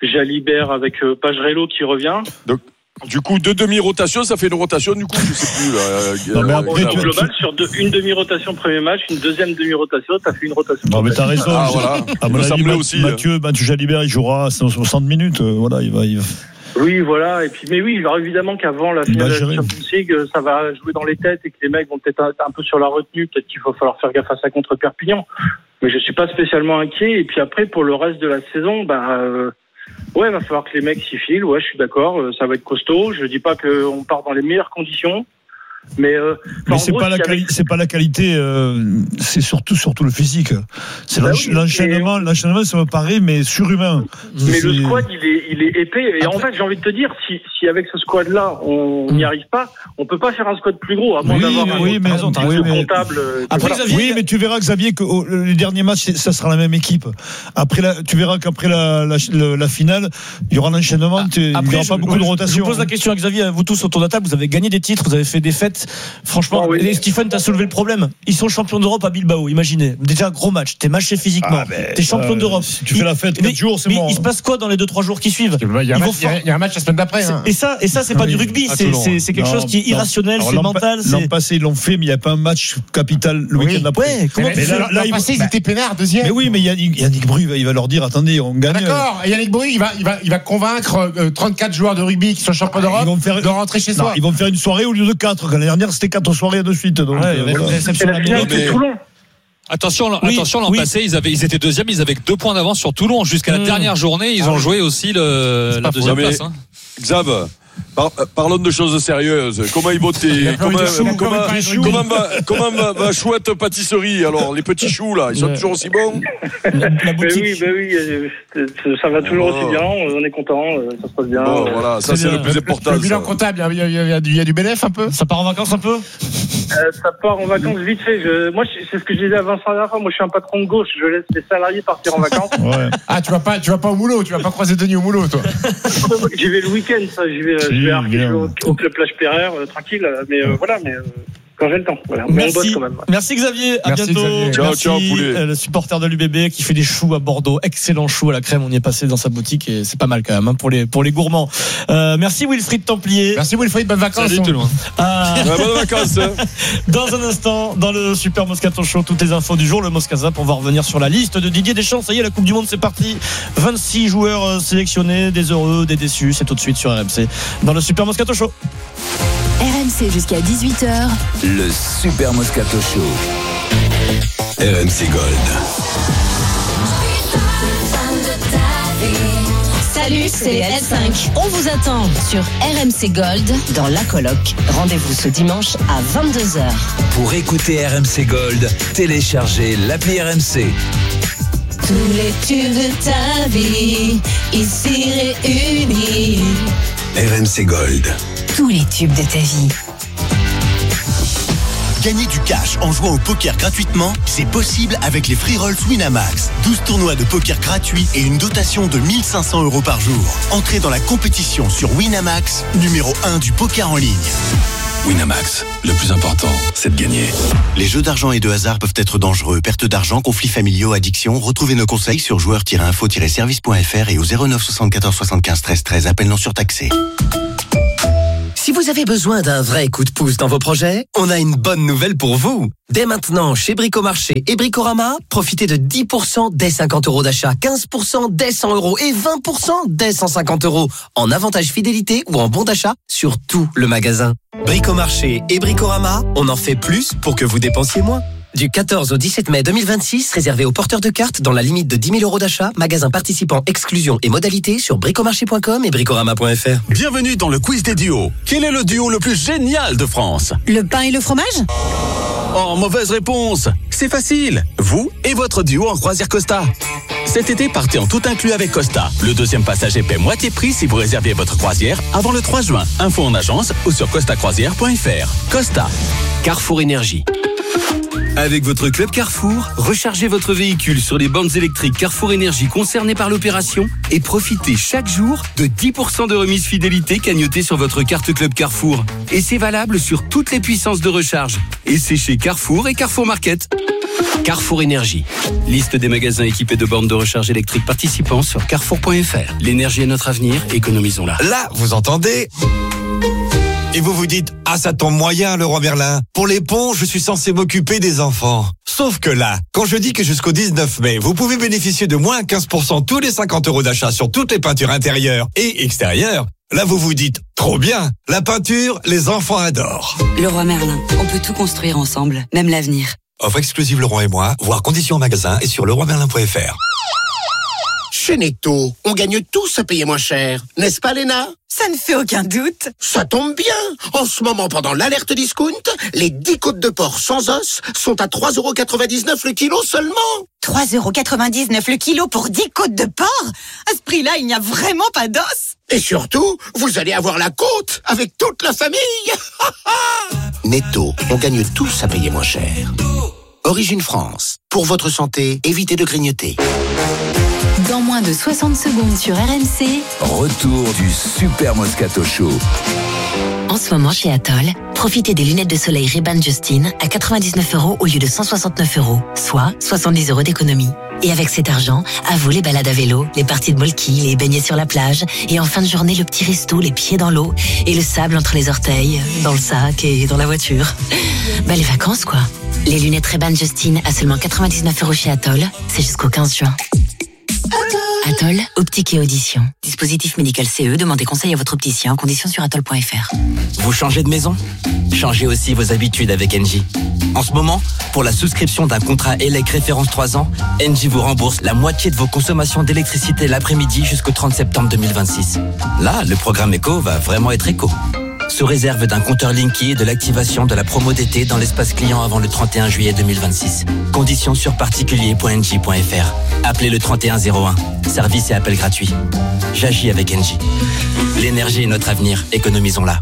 Jalibert avec euh, Pagerello qui revient. Donc, du coup, deux demi-rotations, ça fait une rotation, du coup, je sais plus. Là, non, mais après, au global, sur deux, une demi-rotation premier match, une deuxième demi-rotation, ça fait une rotation. Non, mais t'as raison. Ah, voilà. À mon avis, aussi, Mathieu, Mathieu Jalibert, il jouera soixante minutes. Euh, voilà, il va. Il va... Oui, voilà. Et puis, mais oui, alors évidemment qu'avant la finale de la Champions League, ça va jouer dans les têtes et que les mecs vont peut-être un, un peu sur la retenue. Peut-être qu'il va falloir faire gaffe à ça contre Perpignan. Mais je suis pas spécialement inquiet. Et puis après, pour le reste de la saison, bah. Euh, Ouais, il va falloir que les mecs s'y filent. Ouais, je suis d'accord. Ça va être costaud. Je dis pas qu'on part dans les meilleures conditions. Mais, euh, mais c'est, gros, pas la quali- avec... c'est pas la qualité, euh, c'est surtout surtout le physique. C'est bah l'ench- oui, l'enchaînement, mais... l'enchaînement, ça me paraît, mais surhumain. Mais c'est... le squad, il est, il est épais. Et Après... en fait, j'ai envie de te dire, si, si avec ce squad-là, on n'y mmh. arrive pas, on peut pas faire un squad plus gros, à moins oui, d'avoir oui, un, mais, un, un oui, mais... comptable. Après, voilà. Xavier, oui, mais tu verras, Xavier, que oh, les derniers matchs, ça sera la même équipe. Après, la, tu verras qu'après la, la, la, la finale, il y aura un enchaînement. Ah, il n'y aura pas beaucoup de rotation. Je vous pose la question à Xavier, vous tous autour de la table, vous avez gagné des titres, vous avez fait des fêtes. Franchement. Oh, oui. Et Stephen, t'as soulevé le problème. Ils sont champions d'Europe à Bilbao, imaginez. Déjà, gros match. T'es matché physiquement. Ah, ben, t'es champion euh, d'Europe. Si tu fais la fête quatre jours, c'est mais bon. Mais il se passe quoi dans les deux trois jours qui suivent? Il y a, match, faire... il y a un match la semaine d'après. Hein. Et ça, et ça, c'est pas oui, du rugby. C'est, c'est, c'est quelque non, chose qui est irrationnel, non. c'est Alors, mental. L'an c'est... passé, ils l'ont fait, mais il n'y a pas un match capital le oui. week-end d'après. Ouais, comment mais là, là, là, l'an passé, ils étaient peinards, deuxième. Mais oui, mais Yannick, Yannick Bru, il va leur dire, attendez, on gagne. Ah, d'accord. Et Yannick Bru, il va, il va, il va convaincre euh, trente-quatre joueurs de rugby qui sont champions d'Europe ils vont faire... de rentrer chez soi. Ils vont faire une soirée au lieu de quatre. L'année dernière, c'était quatre soirées de suite. Donc, ouais, euh, voilà. C'est la finale de Toulon. Attention, oui, attention, l'an oui. passé, ils avaient, ils étaient deuxièmes, ils avaient deux points d'avance sur Toulon. Jusqu'à la mmh. dernière journée, ils ah, ont joué aussi le, la deuxième place. Hein. Xav, par, parlons de choses sérieuses. Comment ils votaient Comment, comment, comment, comment va, comment va, va Chouette Pâtisserie? Alors, les petits choux, là, ils sont ouais. toujours aussi bons? La, la boutique. Ben oui, ben oui, ça va toujours oh. aussi bien. On est content, ça se passe bien. Oh, voilà, ça c'est, c'est le plus important. Le bilan comptable, il y a, il y a, il y a du bénéfice un peu. Ça part en vacances un peu. Euh, ça part en vacances vite fait. Je, moi, c'est ce que je disais à Vincent la dernière fois. Moi, je suis un patron de gauche. Je laisse les salariés partir en vacances. Ouais. Ah, tu vas pas, tu vas pas au moulot. Tu vas pas croiser Denis au moulot, toi. J'y vais le week-end, ça. J'y vais, si, je vais arquer au, au club plage Pereire, euh, tranquille. Mais euh, voilà, mais. Euh... Quand j'ai le temps, voilà. Merci. On bosse quand même. Merci Xavier, à Merci bientôt. Xavier. Ciao, Merci, ciao, poulet. Le supporter de l'U B B qui fait des choux à Bordeaux, excellents choux à la crème. On y est passé dans sa boutique et c'est pas mal quand même hein, pour les pour les gourmands. Euh, merci Wilfried Templier. Merci Wilfried, bonnes vacances. Salut tout le monde. Ah. Ouais, bonnes vacances. Dans un instant, dans le Super Moscato Show, toutes les infos du jour, le Moscazap. On va revenir sur la liste de Didier Deschamps. Ça y est, la Coupe du Monde c'est parti. vingt-six joueurs sélectionnés, des heureux, des déçus. C'est tout de suite sur R M C dans le Super Moscato Show. R M C jusqu'à dix-huit heures. Le Super Moscato Show. R M C Gold. Salut, c'est L cinq. On vous attend sur R M C Gold dans La Coloc. Rendez-vous ce dimanche à vingt-deux heures. Pour écouter R M C Gold, téléchargez l'appli R M C. Tous les tubes de ta vie, ici réunis. R M C Gold. Tous les tubes de ta vie. Gagner du cash en jouant au poker gratuitement, c'est possible avec les free rolls Winamax. douze tournois de poker gratuits et une dotation de mille cinq cents euros par jour. Entrez dans la compétition sur Winamax, numéro un du poker en ligne. Winamax, le plus important, c'est de gagner. Les jeux d'argent et de hasard peuvent être dangereux. Perte d'argent, conflits familiaux, addiction. Retrouvez nos conseils sur joueurs tiret info tiret service point f r et au zéro neuf soixante-quatorze soixante-quinze treize treize. Appel non surtaxé. Si vous avez besoin d'un vrai coup de pouce dans vos projets, on a une bonne nouvelle pour vous. Dès maintenant, chez Bricomarché et Bricorama, profitez de dix pour cent dès cinquante euros d'achat, quinze pour cent dès cent euros et vingt pour cent dès cent cinquante euros en avantage fidélité ou en bon d'achat sur tout le magasin. Bricomarché et Bricorama, on en fait plus pour que vous dépensiez moins. Du quatorze au dix-sept mai deux mille vingt-six, réservé aux porteurs de cartes dans la limite de dix mille euros d'achat, magasin participant, exclusion et modalités sur bricomarché point com et bricorama point f r. Bienvenue dans le quiz des duos. Quel est le duo le plus génial de France? Le pain et le fromage? Oh, mauvaise réponse. C'est facile. Vous et votre duo en croisière Costa. Cet été, partez en tout inclus avec Costa. Le deuxième passager paie moitié prix si vous réservez votre croisière avant le trois juin. Info en agence ou sur costa croisière point f r. Costa. Carrefour Énergie. Avec votre club Carrefour, rechargez votre véhicule sur les bornes électriques Carrefour Énergie concernées par l'opération et profitez chaque jour de dix pour cent de remise fidélité cagnotée sur votre carte club Carrefour. Et c'est valable sur toutes les puissances de recharge. Et c'est chez Carrefour et Carrefour Market. Carrefour Énergie. Liste des magasins équipés de bornes de recharge électrique participants sur carrefour point f r. L'énergie est notre avenir, économisons-la. Là, vous entendez ? Et vous vous dites, ah ça tombe moyen Leroy Merlin. Pour les ponts, je suis censé m'occuper des enfants. Sauf que là, quand je dis que jusqu'au dix-neuf mai, vous pouvez bénéficier de moins quinze pour cent tous les cinquante euros d'achat sur toutes les peintures intérieures et extérieures, là vous vous dites, trop bien, la peinture, les enfants adorent. Leroy Merlin, on peut tout construire ensemble, même l'avenir. Offre exclusive Leroy et moi, voir conditions en magasin et sur leroy merlin point f r. Chez Netto, on gagne tous à payer moins cher. N'est-ce pas, Léna ? Ça ne fait aucun doute. Ça tombe bien. En ce moment, pendant l'alerte discount, les dix côtes de porc sans os sont à trois euros quatre-vingt-dix-neuf le kilo seulement. trois euros quatre-vingt-dix-neuf le kilo pour dix côtes de porc ? À ce prix-là, il n'y a vraiment pas d'os. Et surtout, vous allez avoir la côte avec toute la famille. Netto, on gagne tous à payer moins cher. Origine France. Pour votre santé, évitez de grignoter. Dans moins de soixante secondes sur R M C. Retour du Super Moscato Show. En ce moment chez Atoll, profitez des lunettes de soleil Ray-Ban Justin à quatre-vingt-dix-neuf euros au lieu de cent soixante-neuf euros, soit soixante-dix euros d'économie. Et avec cet argent, à vous les balades à vélo, les parties de molki, les beignets sur la plage, et en fin de journée, le petit resto, les pieds dans l'eau, et le sable entre les orteils, dans le sac et dans la voiture. Bah les vacances quoi. Les lunettes Ray-Ban Justin à seulement quatre-vingt-dix-neuf euros chez Atoll, c'est jusqu'au quinze juin. Atoll, optique et audition. Dispositif médical C E, demandez conseil à votre opticien. Conditions sur atoll point f r. Vous changez de maison ? Changez aussi vos habitudes avec Engie. En ce moment, pour la souscription d'un contrat E L E C référence trois ans, Engie vous rembourse la moitié de vos consommations d'électricité l'après-midi jusqu'au trente septembre deux mille vingt-six. Là, le programme Éco va vraiment être éco. Sous réserve d'un compteur Linky et de l'activation de la promo d'été dans l'espace client avant le trente et un juillet deux mille vingt-six. Conditions sur particulier point engie point f r. Appelez le trente et un zéro un. Service et appel gratuit. J'agis avec Engie. L'énergie est notre avenir. Économisons-la.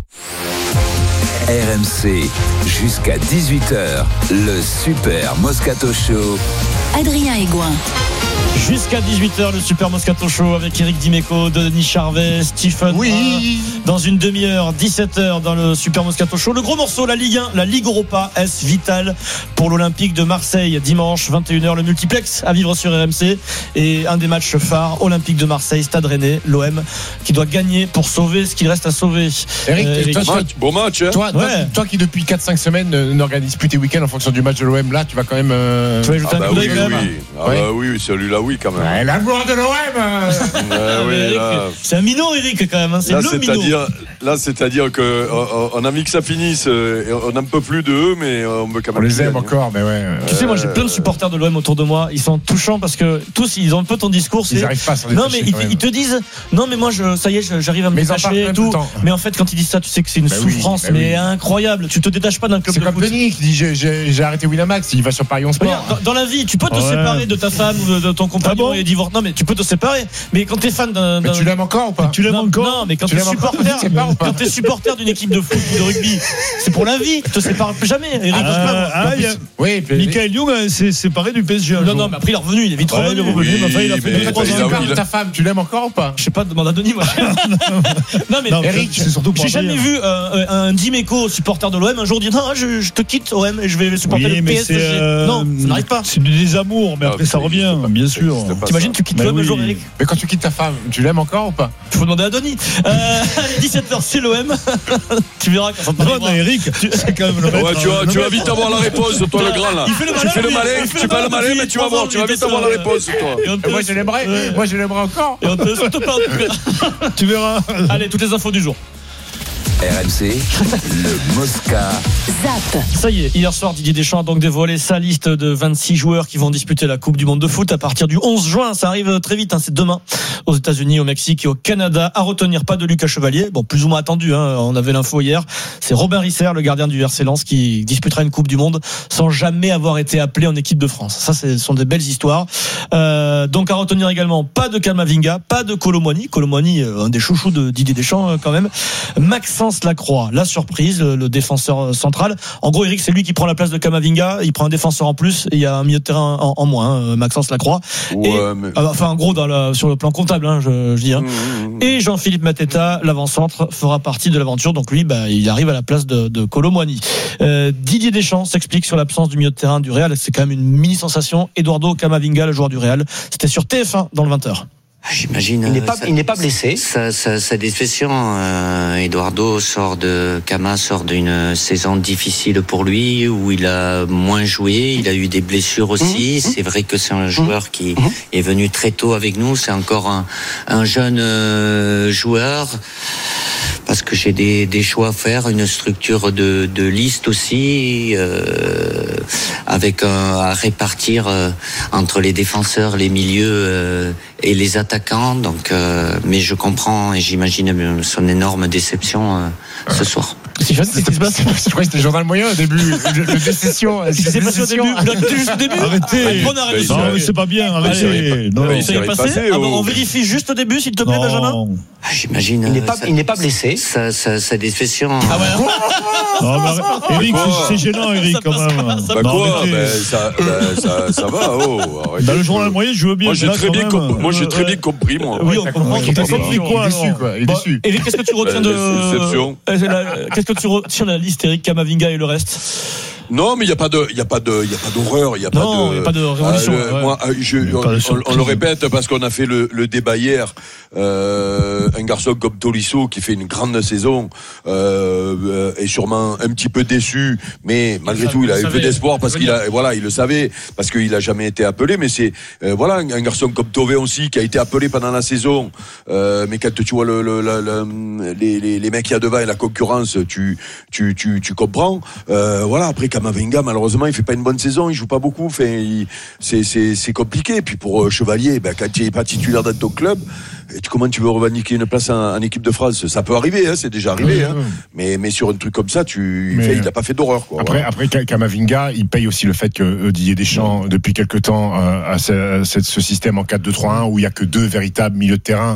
R M C, jusqu'à dix-huit heures, le Super Moscato Show. Adrien Aigouin. Jusqu'à dix-huit heures, le Super Moscato Show avec Eric Dimeco, Denis Charvet, Stephen. Oui. Dans une demi-heure, dix-sept heures dans le Super Moscato Show. Le gros morceau, la Ligue un, la Ligue Europa, est vital pour l'Olympique de Marseille. Dimanche, vingt et une heures, le multiplex à vivre sur R M C. Et un des matchs phares, Olympique de Marseille, Stade Rennais, l'O M, qui doit gagner pour sauver ce qu'il reste à sauver. Eric, euh, Eric. Toi, match, bon match. Hein. Toi, toi, ouais. toi qui depuis quatre cinq semaines euh, n'organise plus tes week-ends en fonction du match de l'O M, là, tu vas quand même. Euh... Tu vas ajouter ah un bah coup d'œil oui, quand même. Oui, ah ouais. bah oui, celui-là, oui, quand même. Ouais, la gloire de l'O M. euh, ouais, Eric, là... C'est un minot, Eric, quand même. Hein. C'est là, le c'est-à-dire, minot. là, c'est-à-dire que on, on a mis que ça finisse. On n'en peut plus d'eux, mais on veut quand même. On les aime encore, mais ouais. Tu sais, moi, j'ai plein de supporters de l'O M autour de moi. Ils sont touchants parce que tous, ils ont un peu ton discours. Ils n'arrivent pas à s'en Non, mais détacher, ils, ils te disent, non, mais moi, je, ça y est, j'arrive à me mais détacher et tout. Mais en fait, quand ils disent ça, tu sais que c'est une bah souffrance, oui, bah mais oui. incroyable. Tu te détaches pas d'un club c'est de foot. foot. C'est comme Denis qui dit, j'ai, j'ai, j'ai arrêté Winamax. Il va sur Paris on Sport. Dans, dans la vie, tu peux te ouais. séparer de ta femme ou de, de ton compagnon ah bon et divorcer. Non, mais tu peux te séparer. Mais quand t'es fan d'un, d'un... Mais tu l'aimes encore ou pas? Tu l'aimes encore? Non, mais quand tu t'es supporter, quand t'es supporter d'une équipe de foot ou de rugby, c'est pour la vie. Tu te sépares plus jamais. Eric, ah, ah, ah, a... Oui, Michael Young s'est séparé du P S G. Non, non, mais après il est revenu. Il est vite revenu. Il a fait trois ans. Ta femme, tu l'aimes encore ou pas? Je sais pas, demande à Denis. Moi. Non, mais Eric, c'est surtout. J'ai jamais vu un Dimeco supporter de l'O M un jour dire non, je te quitte O M et je vais supporter le P S G. Non, ça n'arrive pas. C'est du désamour, mais après ça revient, bien sûr. T'imagines, tu quittes l'O M un jour, Eric? Mais quand tu quittes ta femme, tu l'aimes encore ou pas? Il faut demander à Denis. Allez, dix-sept heures, c'est l'O M. Tu verras quand ça te non, Eric, c'est quand même le ouais, tu vas, tu vas vite avoir la réponse, toi, le grand, là. Il fait le malin, tu fais le malin, tu fais pas le malin, mais tu vas voir, tu vas vite avoir la réponse, toi. Moi, je l'aimerais, moi, je l'aimerais encore. Et on te saute pas, tu verras. Allez, toutes les infos du jour. R M C, le Mosca. Zap. Ça y est, hier soir, Didier Deschamps a donc dévoilé sa liste de vingt-six joueurs qui vont disputer la Coupe du Monde de foot à partir du onze juin. Ça arrive très vite, hein, c'est demain, aux États-Unis, au Mexique et au Canada. À retenir, pas de Lucas Chevalier. Bon, plus ou moins attendu, hein, on avait l'info hier. C'est Robin Risser, le gardien du R C Lens, qui disputera une Coupe du Monde sans jamais avoir été appelé en équipe de France. Ça, ce sont des belles histoires. Euh, donc, à retenir également, pas de Kamavinga, pas de Kolo Muani. Kolo Muani, un des chouchous de Didier Deschamps, quand même. Maxence Maxence Lacroix, la surprise, le, le défenseur central. En gros, Eric, c'est lui qui prend la place de Camavinga. Il prend un défenseur en plus et il y a un milieu de terrain en, en moins, hein, Maxence Lacroix. Ouais, et, mais... Enfin, en gros, dans la, sur le plan comptable, hein, je, je dis. Hein. Mmh, mmh. Et Jean-Philippe Mateta, l'avant-centre, fera partie de l'aventure. Donc lui, bah, il arrive à la place de, de Kolo Muani. Euh, Didier Deschamps s'explique sur l'absence du milieu de terrain du Real. C'est quand même une mini sensation. Eduardo Camavinga, le joueur du Real. C'était sur T F un dans le vingt heures. J'imagine. Il n'est pas, ça, il n'est pas blessé. Sa, sa, sa défection, euh, Eduardo sort de, Cama sort d'une saison difficile pour lui, où il a moins joué, il a eu des blessures aussi. Mmh. C'est vrai que c'est un joueur qui mmh. est venu très tôt avec nous. C'est encore un, un jeune euh, joueur. Parce que j'ai des, des choix à faire, une structure de, de liste aussi, euh, avec un, à répartir euh, entre les défenseurs, les milieux euh, et les attaquants. Donc, euh, mais je comprends et j'imagine son énorme déception euh, ce soir. C'est juste, c'est pas, je crois que c'était le journal moyen au début, le, le décession. Qu'est-ce qui s'est passé au début? Vous l'avez juste au début? Arrêtez. On arrête. Non, mais c'est pas bien, arrêtez. Non, non, ça est passé. passé ah, bon, on vérifie juste au début, s'il te plaît, non. Benjamin. Ah, j'imagine. Il n'est pas, sa, il n'est pas blessé. Sa, sa, sa défection. Ah ouais. Non, mais Eric, c'est gênant, Eric, quand même. Bah quoi? Ben, ça, ben, ça, ça va, oh. Dans le journal moyen, je veux bien. Moi, j'ai très bien, moi, j'ai très bien compris, moi. Oui, on comprend. T'as compris quoi? Il est déçu. Eric, qu'est-ce que tu retiens de. Qu'est-ce que tu retiens de la liste, Eric, Camavinga et le reste? Non, mais il y a pas de, il y a pas de, il y a pas d'horreur, il y a non, pas de, il y a pas de révolution. Euh, le, ouais. Moi, je, on, on, on le répète parce qu'on a fait le, le débat hier. Euh, un garçon comme Tolisso qui fait une grande saison euh, est sûrement un petit peu déçu, mais malgré tout, il a un peu d'espoir parce qu'il a, voilà, il le savait parce qu'il a jamais été appelé. Mais c'est, euh, voilà, un, un garçon comme Tové aussi qui a été appelé pendant la saison, euh, mais quand tu vois le, le, le, le les, les, les mecs qu'il y a devant et la concurrence, tu, tu, tu, tu comprends. Euh, voilà, après. Camavinga, malheureusement, il fait pas une bonne saison, il joue pas beaucoup, enfin, il, c'est, c'est, c'est compliqué. Et puis pour euh, Chevalier, ben, quand tu es pas titulaire dans ton club, et tu, comment tu veux revendiquer une place en, en équipe de France? Ça peut arriver, hein, c'est déjà arrivé, oui, hein. Oui. Mais, mais sur un truc comme ça, tu, mais, fait, il n'a pas fait d'horreur, quoi. Après, voilà. après, Camavinga, il paye aussi le fait que euh, Didier Deschamps, oui. depuis quelque temps, euh, a ce, ce, ce système en quatre deux trois un où il y a que deux véritables milieux de terrain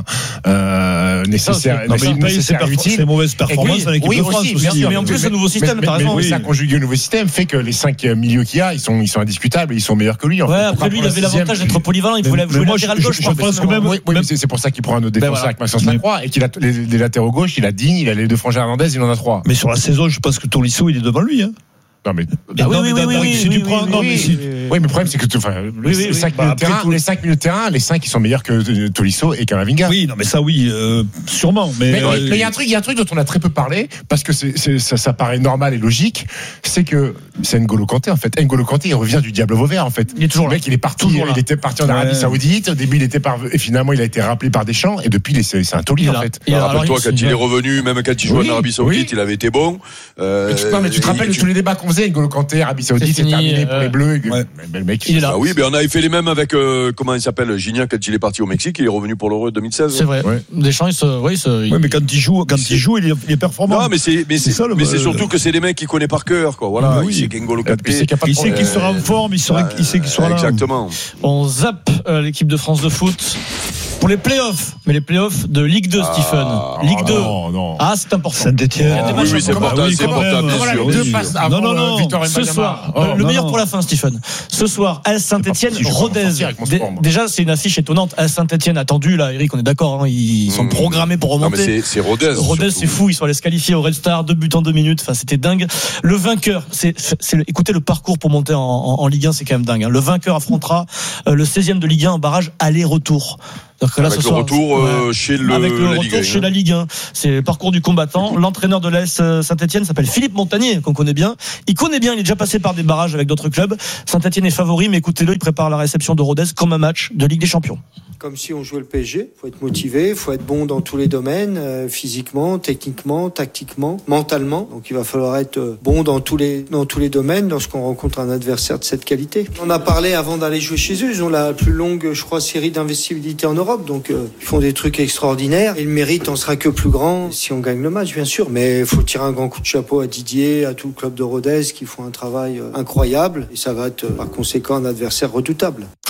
euh, nécessaires. Non, mais il paye ses, perf- ses mauvaises performances dans l'équipe oui, de France aussi. aussi. Mais en plus, le nouveau système, t'as raison. Mais ça, conjugué au nouveau système, fait que les cinq milieux qu'il y a, ils sont, ils sont indiscutables et ils sont meilleurs que lui. En ouais, fait. après lui, il avait l'avantage d'être polyvalent, il voulait jouer latéral gauche. Je pense que même. Oui, oui, c'est pour ça qu'il prend un autre défenseur avec Maxence Lacroix et qu'il a les, les latéraux gauche, il a Digne, il a les deux frangins Hernandez, il en a trois. Mais sur la saison, je pense que Tolisso, il est devant lui, hein. Non mais ah oui oui oui oui si tu prends non mais si oui mais le problème c'est que enfin les cinq milieux de terrain les cinq milieux de terrain les cinq qui sont meilleurs que Tolisso et Camavinga. Oui non mais ça oui euh, sûrement mais mais il y a un truc il y a un truc dont on a très peu parlé parce que c'est, c'est ça, ça paraît normal et logique, c'est que c'est N'Golo Kanté en fait. N'Golo Kanté il revient du diable vauvert en fait. Il est toujours le mec il est parti il était parti en Arabie Saoudite, au début il était par et finalement il a été rappelé par Deschamps et depuis c'est c'est un taulier en fait. Rappelle-toi quand il est revenu même quand il jouait en Arabie Saoudite, il avait été bon. Non mais tu te rappelles tous les débats qu'on faisait N'Golo Kanté Arabie Saoudite, c'est, c'est terminé euh, pour les Bleus. Ouais. Mais le mec, il est là. Ah oui, mais on avait fait les mêmes avec euh, comment il s'appelle, Gignac quand il est parti au Mexique, il est revenu pour l'Euro deux mille seize. C'est vrai. Ouais. Deschamps, il se, ouais, il se, ouais, mais quand il joue, quand il joue, il est, il est performant. Non, mais c'est, mais c'est, c'est, ça, mais c'est surtout que c'est des mecs qu'il connaît par cœur, quoi. Voilà. Oui. Il sait qu'N'Golo Kanté. Il sait qu'il sera en forme, il sait qu'il sera là. Exactement. On zappe euh, l'équipe de France de foot. Pour les playoffs, mais les playoffs de Ligue deux, ah, Stephen. Ligue deux. Non, non. Ah, c'est important. Saint-Étienne. Oui, oui, c'est important, oui, c'est important, bien sûr. Les deux passent avant non, non, non. Ce soir, oh, le non, meilleur non. pour la fin, Stephen. Ce soir, à Saint-Étienne, Rodez. D- déjà, c'est une affiche étonnante. À Saint-Étienne, attendu, là, Eric, on est d'accord, hein, ils sont mmh. programmés pour remonter. Non, mais c'est, c'est Rodez. Rodez, c'est fou, ils sont allés se qualifier au Red Star, deux buts en deux minutes. Enfin, c'était dingue. Le vainqueur, c'est, c'est, écoutez, le parcours pour monter en, en, en Ligue un, c'est quand même dingue. Hein. Le vainqueur affrontera euh, le seizième de Ligue un en barrage aller-retour. Donc là, avec ce le soir, retour euh, ouais, chez le avec le la retour Ligue un, chez la Ligue un. C'est le parcours du combattant. L'entraîneur de l'A S Saint-Étienne s'appelle Philippe Montagnier, qu'on connaît bien. Il connaît bien, il est déjà passé par des barrages avec d'autres clubs. Saint-Étienne est favori, mais écoutez-le, il prépare la réception de Rodez comme un match de Ligue des Champions. Comme si on jouait le P S G, faut être motivé, faut être bon dans tous les domaines, euh, physiquement, techniquement, tactiquement, mentalement. Donc il va falloir être bon dans tous les dans tous les domaines lorsqu'on rencontre un adversaire de cette qualité. On a parlé avant d'aller jouer chez eux, ils ont la plus longue, je crois, série d'investibilité en Europe, donc euh, ils font des trucs extraordinaires. Et le mérite en sera que plus grand si on gagne le match, bien sûr. Mais il faut tirer un grand coup de chapeau à Didier, à tout le club de Rodez qui font un travail euh, incroyable. Et ça va être, euh, par conséquent, un adversaire redoutable.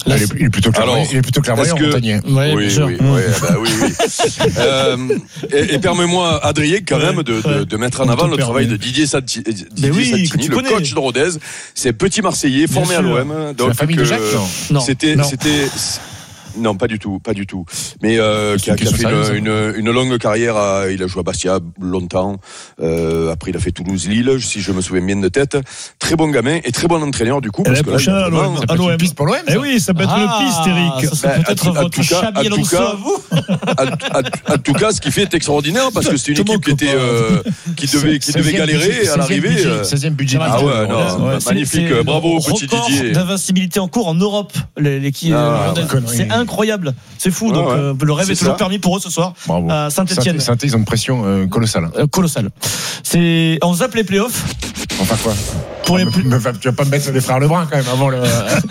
Il est, il est plutôt clairvoyant, Alors, il est plutôt clairvoyant, est-ce que- Montagnier. Ouais, oui, bien sûr. oui, oui, bah oui, oui. euh, et, et permets-moi, Adrien, quand même, de, de, de mettre en On avant te le permet. travail de Didier, Santi, Didier oui, que Santini, tu le connais. coach de Rodez. C'est petit Marseillais, formé à sûr. l'O M. Donc, la famille de que- Jacques, non C'était, Non. c'était. Non, pas du tout, pas du tout. Mais euh, qui a, une qui a fait question sérieuse, une, une, une longue carrière. À, il a joué à Bastia longtemps. Euh, après, il a fait Toulouse-Lille, si je me souviens bien de tête. Très bon gamin et très bon entraîneur du coup. Et Parce l'année que là, il prochaine, a à vraiment- l'O M. Ça peut être une piste pour l'O M. Eh oui, ça peut être Ah, une piste, Eric. ça serait Ben, peut-être en tout- en votre tout cas- Xabi en tout Alonso cas- à vous. En, en- en tout cas, ce qui fait est extraordinaire parce que c'est une Tout le équipe monde qui était, euh, qui devait, qui devait galérer à l'arrivée. euh. seizième budget. Ah ouais, non, Ouais, C'est- magnifique. c'est Bravo, le petit record Didier. d'invincibilité en cours en Europe. Les- L'équipe Ah, hollandaise. connerie. C'est incroyable. C'est fou. Ouais, Donc ouais. euh, le rêve C'est est toujours ça. permis pour eux ce soir Bravo. à Saint-Etienne. Saint- Saint-Etienne, ils ont une pression euh, colossale. Euh, colossal. C'est on zappe les playoffs Enfin quoi pour les Ah, mais- mais Tu vas pas me mettre les frères Lebrun quand même avant le.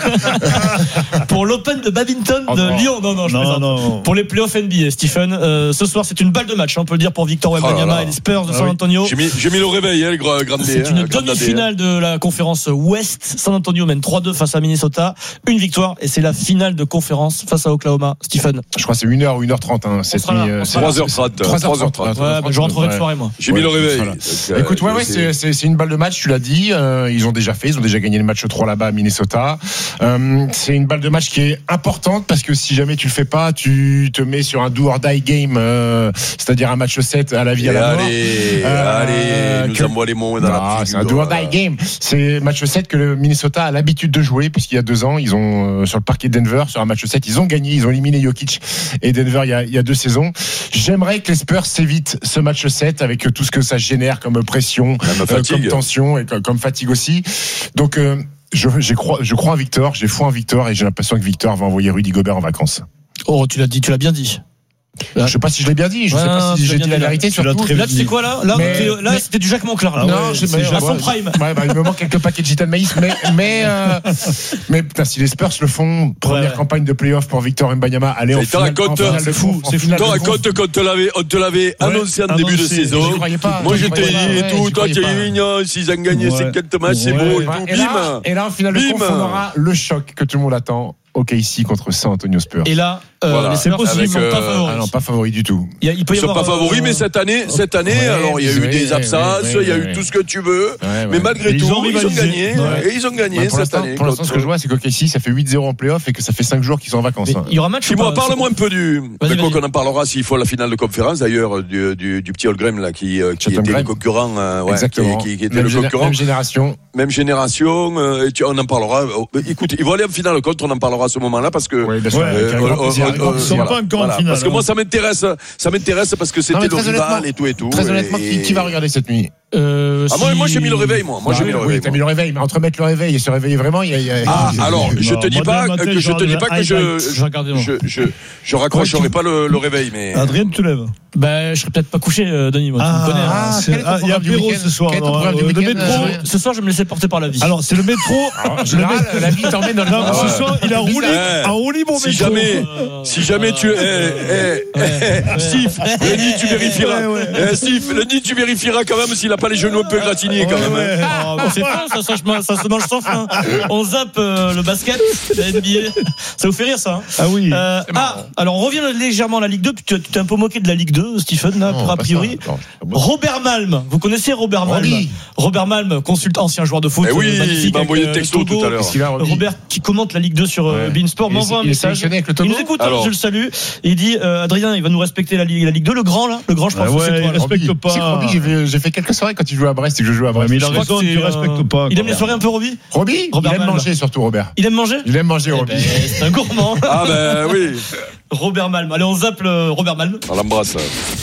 pour l'Open de badminton Oh de non. Lyon. Non non, je Non, plaisante. non. Pour les playoffs N B A, Stephen. Euh, ce soir, c'est une balle de match. hein, On peut le dire pour Victor Oh là Wembanyama là. et les Spurs de Ah San oui. Antonio. J'ai mis, j'ai mis le réveil, hein, le grand, grand D, C'est hein, une le grand D, hein. demi-finale de la conférence Ouest. San Antonio mène trois deux face à Minnesota. Une victoire et c'est la finale de conférence face à Oklahoma. Stephen. Je crois que c'est une heure ou une heure trente. Hein, cette sera là, nuit, euh, on c'est- sera là. trois heures trente. trois heures trois heures trente. trente. Ouais, bah, je rentrerai de soirée moi. J'ai mis le réveil. Voilà. Donc, euh, Écoute, ouais, ouais, c'est- c'est, c'est, c'est une balle de match, tu l'as dit. Euh, ils ont déjà fait, ils ont déjà gagné le match trois là-bas à Minnesota. Euh, c'est une balle de match qui est importante parce que si jamais tu le fais pas, tu te mets sur un do or die game, euh, c'est-à-dire un match sept à la vie Et à la mort. allez, Euh, allez, nous que- envoie les mots dans Non, la c'est un figure. do or die game. C'est match sept que le Minnesota a l'habitude de jouer puisqu'il y a deux ans, ils ont euh, sur le parquet de Denver sur un match sept, ils ont gagné, ils ont éliminé Jokic et Denver il y a, il y a deux saisons. J'aimerais que les Spurs s'évitent ce match sept avec tout ce que ça génère comme pression, Même euh, fatigue. comme tension et comme, comme fatigue aussi. Donc euh, je, j'ai crois, je crois en Victor, j'ai foi en Victor et j'ai l'impression que Victor va envoyer Rudy Gobert en vacances. Oh, tu l'as dit, tu l'as bien dit. Je sais pas si je l'ai bien dit, je Ouais, sais pas non, si tu j'ai l'as dit bien la dit. vérité Tu l'as surtout. très Là, tu sais quoi là Là, Mais- t'es- là mais- c'était du Jacques Monclar. Là. non, Ouais, je c'est à son prime. Ouais, bah, il me manque quelques paquets de gita de maïs, mais mais euh, mais putain, si les Spurs le font, première Ouais, ouais. campagne de playoff pour Victor Mbanyama, aller en Et t'en finale, en racontes, finale c'est de fou, conf, en c'est fou. finale T'en de conf. racontes qu'on te l'avait, on te l'avait annoncé en début de annoncé. saison. J'y croyais pas, Moi j'y j'étais croyais pas, dit et ouais, tout, j'y toi tu croyais es pas. mignon, s'ils ont gagné Ouais. cinquante matchs, c'est Ouais. beau et Ouais, tout, et, là, bim. et là, en finale de Bim. conf, on aura le choc que tout le monde attend. O K C contre San Antonio Spurs. Et là, euh, Voilà. les Spurs Avec, ne sont pas euh, favoris. Ah non, pas favori du tout. Il, y a- il peut y Ils sont avoir, pas favoris, euh, mais cette année, cette année, Ouais, alors il y a eu ouais, des ouais, absences, ouais, il y a ouais, eu ouais. tout ce que tu veux, Ouais, ouais. mais malgré Ils tout, ont ils ont rivalisé. gagné, Ouais. et ils ont gagné Ouais, pour cette l'instant, année. pour l'instant, ce que je vois, c'est qu'O K C, ça fait huit zéro en playoff et que ça fait cinq jours qu'ils sont en vacances. mais hein. il y aura match ou Dis-moi, pas parle-moi un peu du. Vas-y, Mais quoi vas-y. qu'on en parlera s'il faut la finale de conférence d'ailleurs du, du, du petit Holmgren là qui, euh, qui Chatham était le Graham. concurrent, euh, ouais, Exactement. qui, qui, qui était même, le géné- concurrent, même génération. même génération. euh, et tu- on en parlera. Oh, écoute, ils vont aller en finale contre, on en parlera à ce moment-là parce que. Oui, bien sûr. Ouais, avec un Euh, grand euh, plaisir, euh, avec grand euh, Ils plaisir. sont voilà. pas encore en Voilà. finale. Parce que moi, ça m'intéresse, ça m'intéresse parce que Non, c'était mais le très rival honnêtement- et tout et tout. Très et- honnêtement, qui, qui va regarder cette nuit? Euh, Ah, moi, si- moi, j'ai mis le réveil, moi. Moi, j'ai Ah, mis le oui, réveil. t'as moi. mis le réveil, mais entre mettre le réveil et se réveiller vraiment, il y a. il y a- Ah, il y a- alors, je Non, te dis moi, pas demain matin, que je te je dis pas que je, regarde Je regardais, moi. je, je, je raccrocherai pas le, le réveil, mais. Adrien, tu lèves. Ben, je serais peut-être pas couché, euh, Denis. Moi, tu me connais. hein. Ah, quel est ton ah, il y a programme du apéro week-end ce soir. Quel est ton non, programme du euh, Le week-end, métro. euh, Ce soir, je me laissais porter par la vie. Alors, c'est le métro. En Le général, métro- la vie t'emmène dans le Non, mais métro. ce soir, il a roulé Eh, un roue libre au si métro. jamais, si jamais tu, eh, eh, eh, Steve, le nid tu vérifieras. Ouais, ouais. Eh, Steve, le nid tu vérifieras quand même s'il a pas les genoux un peu gratignés quand Ouais, même. ouais. hein. Ah, bon, c'est fin, ça, ça, se- ça se mange sans fin. On zappe euh, le basket, la N B A. Ça vous fait rire, ça hein Ah oui. Euh, ah, alors on revient légèrement à la Ligue deux. Tu tu t'es un peu moqué de la Ligue deux, Stephen, là, Non, pour a pas priori. ça. Non, Robert Malm, vous connaissez Robert Malm? Roby. Robert Malm, consultant, ancien joueur de foot. Eh oui, euh, magnifique il m'a avec, envoyé euh, le texto Togo. tout à l'heure. Qu'est-ce qu'il a, Roby Robert qui commente la Ligue deux sur euh, Ouais. Beansport Il est- m'envoie un il est message. sélectionné avec le Togo. Il nous écoute, hein, Alors. je le salue. Et il dit euh, Adrien, il va nous respecter la Ligue, la Ligue deux, le grand là, le grand, je pense Ah que ouais, c'est toi. il là. respecte Roby. pas. C'est que Roby, j'ai fait- j'ai fait quelques soirées quand il jouait à Brest et que je jouais à Ouais, Brest. mais il a Je crois raison, que tu c'est, euh, respectes pas. Il aime quoi. les soirées un peu, Roby Roby, Robert il aime Malm. manger surtout, Robert. Il aime manger Il aime manger, Eh Roby. ben, c'est un gourmand. Ah ben oui, Robert Malm. Allez, on zappe le Robert Malm. on l'embrasse.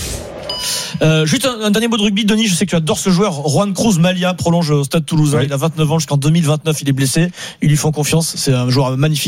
Euh, juste un, un dernier mot de rugby, Denis. Je sais que tu adores ce joueur. Juan Cruz Malia prolonge au Stade Toulousain. Oui. Il a vingt-neuf ans jusqu'en deux mille vingt-neuf. Il est blessé. Ils lui font confiance. C'est un joueur magnifique.